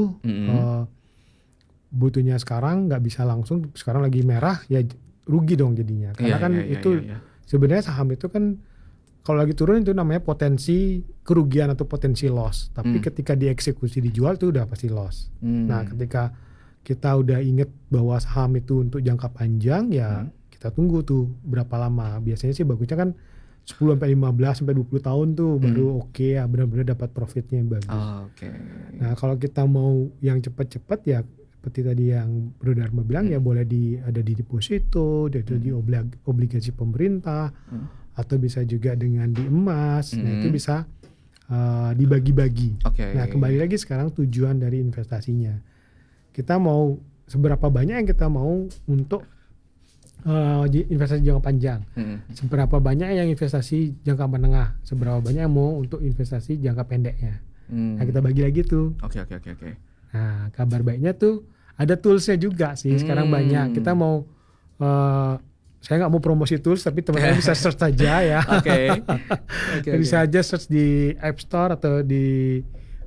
butuhnya sekarang nggak bisa langsung, sekarang lagi merah ya rugi dong jadinya. Karena sebenarnya saham itu kan kalau lagi turun itu namanya potensi kerugian atau potensi loss. Tapi ketika dieksekusi dijual itu udah pasti loss. Nah ketika kita udah inget bahwa saham itu untuk jangka panjang ya kita tunggu tuh berapa lama. Biasanya sih bagusnya kan 10 sampai 15 sampai 20 tahun tuh baru ya benar-benar dapat profitnya yang bagus. Nah kalau kita mau yang cepat-cepat ya seperti tadi yang Bro Dharma bilang ya boleh ada di deposito, di obligasi pemerintah, atau bisa juga dengan di emas. Nah itu bisa dibagi-bagi. Nah kembali lagi sekarang tujuan dari investasinya. Kita mau seberapa banyak yang kita mau untuk investasi jangka panjang, seberapa banyak yang investasi jangka menengah, seberapa banyak yang mau untuk investasi jangka pendeknya. Nah kita bagi lagi tuh. Nah kabar baiknya tuh ada toolsnya juga sih sekarang banyak. Kita mau saya nggak mau promosi tools, tapi teman-teman bisa search aja ya. Bisa aja search di App Store atau di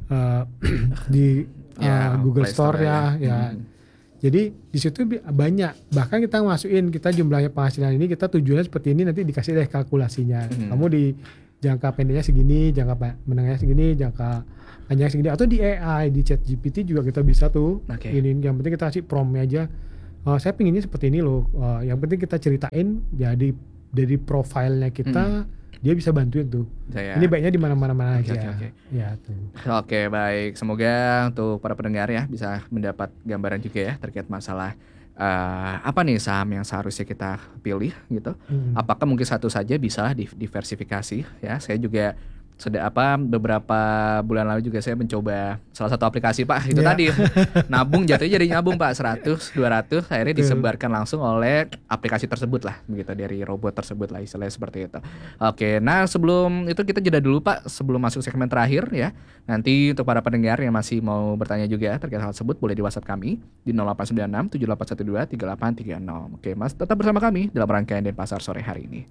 Google Store ya. Jadi di situ banyak. Bahkan kita masukin kita jumlahnya penghasilan ini, kita tujuannya seperti ini, nanti dikasih deh kalkulasinya. Kamu di jangka pendeknya segini, jangka menengahnya segini, jangka panjangnya segini. Atau di AI, di ChatGPT juga kita bisa tuh. Ini yang penting kita kasih prompt aja. Saya pinginnya seperti ini loh. Yang penting kita ceritain ya dari profilnya kita, dia bisa bantuin tuh. Ini baiknya di mana-mana aja. Ya tuh. Baik. Semoga untuk para pendengar ya bisa mendapat gambaran juga ya terkait masalah apa nih saham yang seharusnya kita pilih gitu. Apakah mungkin satu saja bisa diversifikasi ya. Saya juga beberapa bulan lalu juga saya mencoba salah satu aplikasi Pak itu tadi nabung jatuhnya jadi nabung Pak 100 200 akhirnya disebarkan langsung oleh aplikasi tersebut lah begitu, dari robot tersebut lah istilahnya seperti itu. Nah sebelum itu kita jeda dulu Pak sebelum masuk segmen terakhir ya. Nanti untuk para pendengar yang masih mau bertanya juga terkait hal tersebut boleh di WhatsApp kami di 0896 7812 3830. Mas tetap bersama kami dalam rangkaian Denpasar sore hari ini.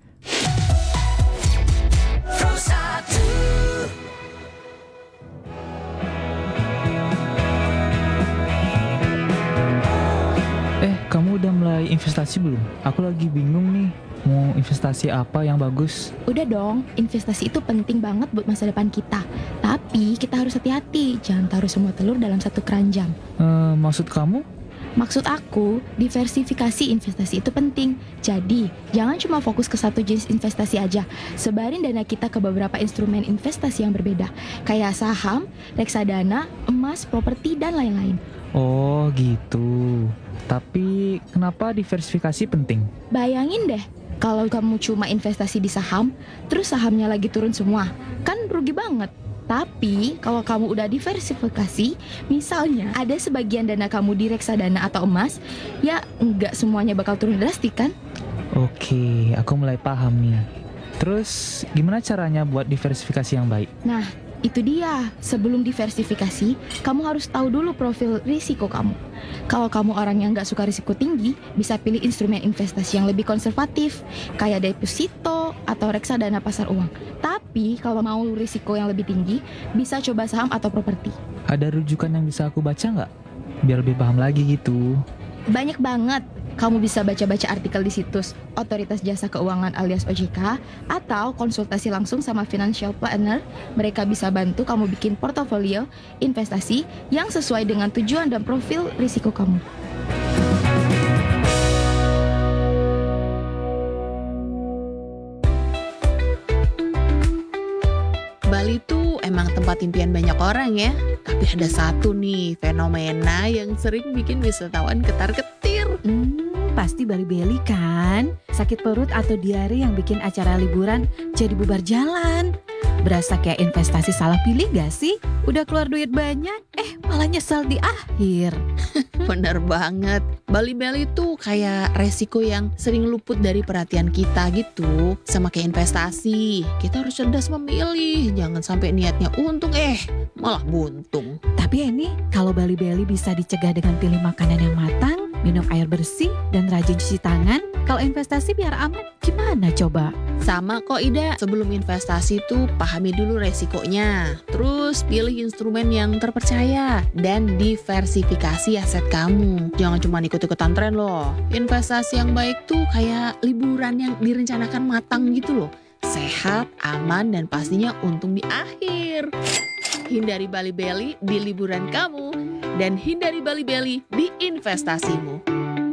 Kamu udah mulai investasi belum? Aku lagi bingung nih, mau investasi apa yang bagus? Udah dong, investasi itu penting banget buat masa depan kita. Tapi kita harus hati-hati, jangan taruh semua telur dalam satu keranjang. Maksud kamu? Maksud aku, diversifikasi investasi itu penting. Jadi, jangan cuma fokus ke satu jenis investasi aja. Sebarin dana kita ke beberapa instrumen investasi yang berbeda, kayak saham, reksadana, emas, properti, dan lain-lain. Oh gitu. Tapi kenapa diversifikasi penting? Bayangin deh, kalau kamu cuma investasi di saham, terus sahamnya lagi turun semua, kan rugi banget. Tapi kalau kamu udah diversifikasi, misalnya ada sebagian dana kamu di reksadana atau emas, ya nggak semuanya bakal turun drastis kan? Oke, aku mulai paham nih. Terus gimana caranya buat diversifikasi yang baik? Nah, itu dia. Sebelum diversifikasi, kamu harus tahu dulu profil risiko kamu. Kalau kamu orang yang nggak suka risiko tinggi, bisa pilih instrumen investasi yang lebih konservatif, kayak deposito atau reksadana pasar uang. Tapi kalau mau risiko yang lebih tinggi, bisa coba saham atau properti. Ada rujukan yang bisa aku baca nggak? Biar lebih paham lagi gitu. Banyak banget. Kamu bisa baca-baca artikel di situs Otoritas Jasa Keuangan alias OJK atau konsultasi langsung sama financial planner. Mereka bisa bantu kamu bikin portofolio investasi yang sesuai dengan tujuan dan profil risiko kamu. Bali tuh emang tempat impian banyak orang ya. Tapi ada satu nih fenomena yang sering bikin wisatawan ketar-ketir. Pasti Bali-Bali kan? Sakit perut atau diare yang bikin acara liburan jadi bubar jalan. Berasa kayak investasi salah pilih gak sih? Udah keluar duit banyak, malah nyesel di akhir. Bener banget. Bali-Bali tuh kayak resiko yang sering luput dari perhatian kita gitu. Sama kayak investasi. Kita harus cerdas memilih. Jangan sampai niatnya untung, malah buntung. Tapi ini kalau Bali-Bali bisa dicegah dengan pilih makanan yang matang, minum air bersih, dan rajin cuci tangan. Kalau investasi biar aman, gimana coba? Sama kok Ida, sebelum investasi tuh pahami dulu resikonya. Terus pilih instrumen yang terpercaya dan diversifikasi aset kamu. Jangan cuma ikut-ikutan tren loh. Investasi yang baik tuh kayak liburan yang direncanakan matang gitu loh. Sehat, aman, dan pastinya untung di akhir. Hindari Bali-Bali di liburan kamu dan hindari Bali-Bali di investasimu.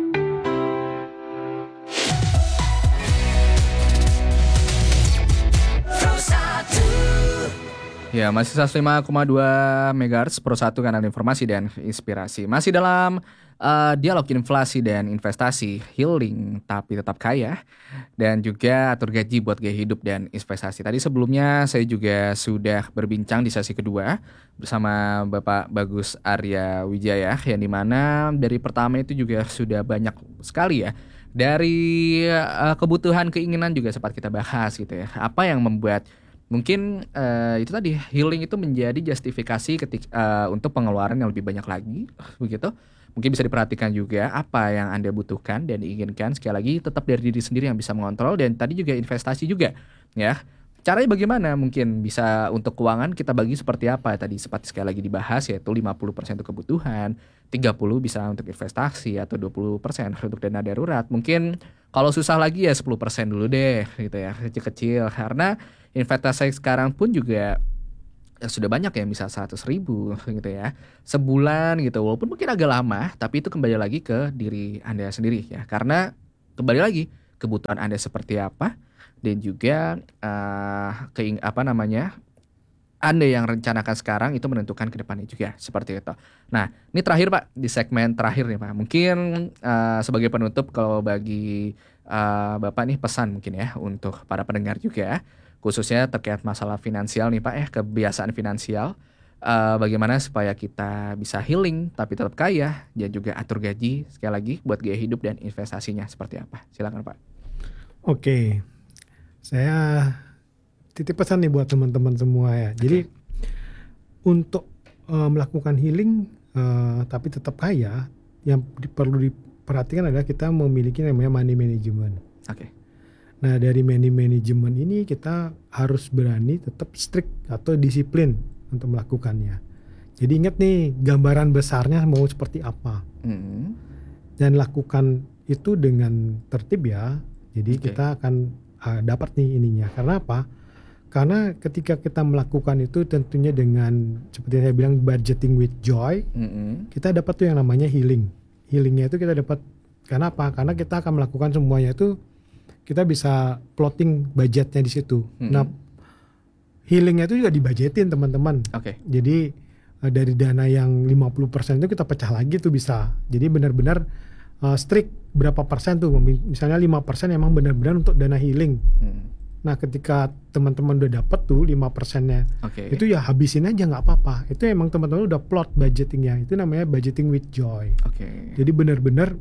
Ya, masih 105,2 MHz Pro 1 kanal informasi dan inspirasi. Masih dalam dialog inflasi dan investasi, healing tapi tetap kaya, dan juga atur gaji buat gaya hidup dan investasi. Tadi sebelumnya saya juga sudah berbincang di sesi kedua bersama Bapak Bagus Arya Wijaya, yang dimana dari pertama itu juga sudah banyak sekali ya. Dari kebutuhan, keinginan juga sempat kita bahas gitu ya. Apa yang membuat mungkin itu tadi healing itu menjadi justifikasi untuk pengeluaran yang lebih banyak lagi begitu. Mungkin bisa diperhatikan juga apa yang Anda butuhkan dan diinginkan. Sekali lagi tetap dari diri sendiri yang bisa mengontrol, dan tadi juga investasi juga ya. Caranya bagaimana? Mungkin bisa untuk keuangan kita bagi seperti apa? Tadi sempat sekali lagi dibahas, yaitu 50% untuk kebutuhan, 30% bisa untuk investasi, atau 20% untuk dana darurat. Mungkin kalau susah lagi ya 10% dulu deh gitu ya, kecil-kecil. Karena investasi sekarang pun juga sudah banyak ya, misal 100.000 gitu ya sebulan gitu. Walaupun mungkin agak lama, tapi itu kembali lagi ke diri Anda sendiri ya. Karena kembali lagi kebutuhan Anda seperti apa, dan juga Anda yang rencanakan sekarang itu menentukan ke depannya juga seperti itu. Nah, ini terakhir Pak, di segmen terakhir nih Pak. Mungkin sebagai penutup, kalau bagi Bapak nih pesan mungkin ya untuk para pendengar juga, khususnya terkait masalah finansial nih Pak ya, kebiasaan finansial. Bagaimana supaya kita bisa healing tapi tetap kaya, dan juga atur gaji sekali lagi buat gaya hidup dan investasinya seperti apa? Silakan Pak. Oke. Saya titip pesan nih buat teman-teman semua ya. Jadi untuk melakukan healing tapi tetap kaya, yang perlu diperhatikan adalah kita memiliki namanya money management. Oke. Nah, dari money management ini kita harus berani tetap strict atau disiplin untuk melakukannya. Jadi ingat nih, gambaran besarnya mau seperti apa. Dan lakukan itu dengan tertib ya. Jadi kita akan dapat nih ininya. Karena apa? Karena ketika kita melakukan itu tentunya dengan seperti saya bilang budgeting with joy, kita dapat tuh yang namanya healing. Healingnya itu kita dapat karena apa? Karena kita akan melakukan semuanya itu, kita bisa plotting budgetnya di situ. Nah, healingnya itu juga dibudgetin teman-teman. Jadi dari dana yang 50% itu kita pecah lagi tuh bisa. Jadi benar-benar strict berapa persen tuh, misalnya 5% emang benar-benar untuk dana healing. Nah, ketika teman-teman udah dapat tuh 5%-nya, itu ya habisin aja nggak apa-apa. Itu emang teman-teman udah plot budgetingnya. Itu namanya budgeting with joy. Jadi benar-benar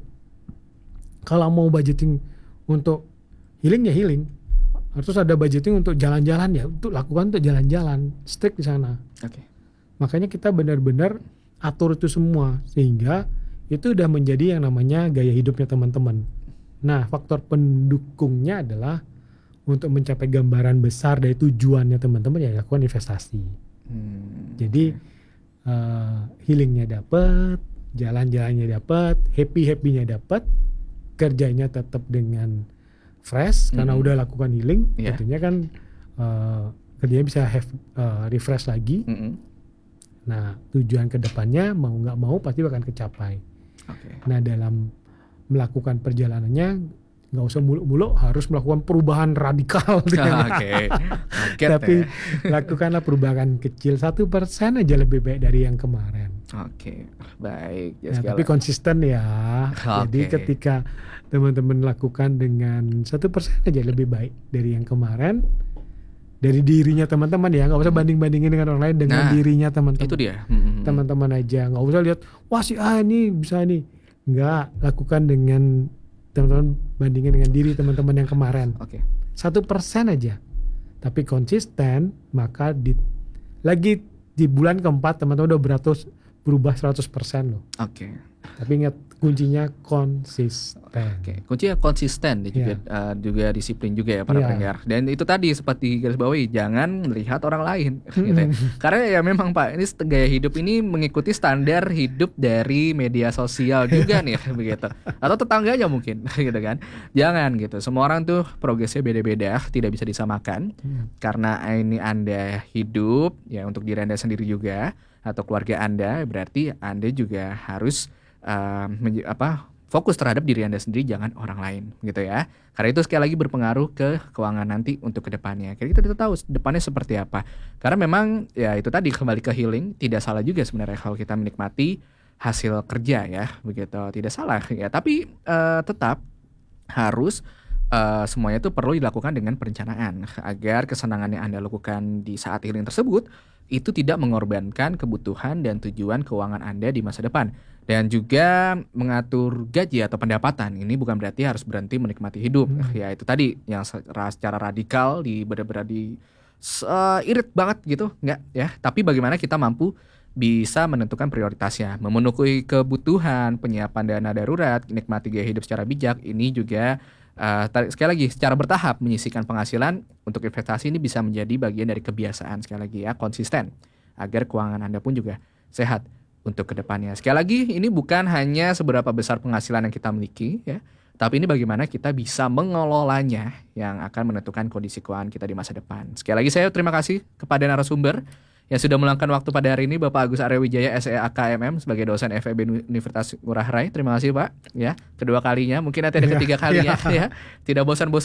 kalau mau budgeting untuk healing ya healing, terus ada budgeting untuk jalan-jalan ya, untuk lakukan untuk jalan-jalan, strict di sana. Makanya kita benar-benar atur itu semua, sehingga itu udah menjadi yang namanya gaya hidupnya teman-teman. Nah, faktor pendukungnya adalah untuk mencapai gambaran besar dari tujuannya teman-teman ya lakukan investasi. Jadi healingnya dapat, jalan-jalannya dapat, happy-happynya dapat, kerjanya tetap dengan fresh karena udah lakukan healing, tentunya kan kerjanya bisa refresh lagi. Nah, tujuan kedepannya mau nggak mau pasti akan kecapai. Nah, dalam melakukan perjalanannya nggak usah muluk-muluk harus melakukan perubahan radikal. Tapi lakukanlah perubahan kecil 1% aja lebih baik dari yang kemarin. Baik. Nah, tapi konsisten ya. Jadi ketika teman-teman lakukan dengan 1% aja lebih baik dari yang kemarin, dari dirinya teman-teman ya, nggak usah banding-bandingin dengan orang lain, dengan dirinya teman-teman. Itu dia. Teman-teman aja, nggak usah lihat wah si ini bisa nih. Nggak, lakukan dengan teman-teman, bandingin dengan diri teman-teman yang kemarin. 1% aja, tapi konsisten, maka lagi di bulan keempat teman-teman udah berubah 100% loh. Tapi ingat kuncinya konsisten. Kuncinya konsisten juga disiplin juga ya para pendengar. Dan itu tadi seperti garis bawahi, jangan melihat orang lain gitu ya. Karena ya memang Pak, ini gaya hidup ini mengikuti standar hidup dari media sosial juga nih begitu. Atau tetangganya mungkin gitu kan. Jangan gitu. Semua orang tuh progresnya beda-beda, tidak bisa disamakan. Karena ini Anda hidup ya untuk diri Anda sendiri juga atau keluarga Anda, berarti Anda juga harus fokus terhadap diri Anda sendiri, jangan orang lain gitu ya. Karena itu sekali lagi berpengaruh ke keuangan nanti untuk kedepannya. Kita udah tahu depannya seperti apa. Karena memang ya itu tadi kembali ke healing, tidak salah juga sebenarnya kalau kita menikmati hasil kerja ya, begitu. Tidak salah ya, tapi tetap harus semuanya itu perlu dilakukan dengan perencanaan agar kesenangan yang Anda lakukan di saat healing tersebut itu tidak mengorbankan kebutuhan dan tujuan keuangan Anda di masa depan. Dan juga mengatur gaji atau pendapatan. Ini bukan berarti harus berhenti menikmati hidup. Ya itu tadi yang secara radikal benar-benar irit banget gitu, enggak ya. Tapi bagaimana kita mampu bisa menentukan prioritasnya, memenuhi kebutuhan, penyiapan dana darurat, nikmati gaya hidup secara bijak. Ini juga sekali lagi secara bertahap menyisihkan penghasilan untuk investasi ini bisa menjadi bagian dari kebiasaan, sekali lagi ya, konsisten agar keuangan Anda pun juga sehat untuk kedepannya. Sekali lagi ini bukan hanya seberapa besar penghasilan yang kita miliki ya, tapi ini bagaimana kita bisa mengelolanya yang akan menentukan kondisi keuangan kita di masa depan. Sekali lagi saya terima kasih kepada narasumber yang sudah meluangkan waktu pada hari ini, Bapak Agus Arya Wijaya SEAKMM sebagai dosen FEB Universitas Ngurah Rai. Terima kasih Pak ya, kedua kalinya, mungkin nanti ada ketiga kalinya ya. Tidak bosan-bosan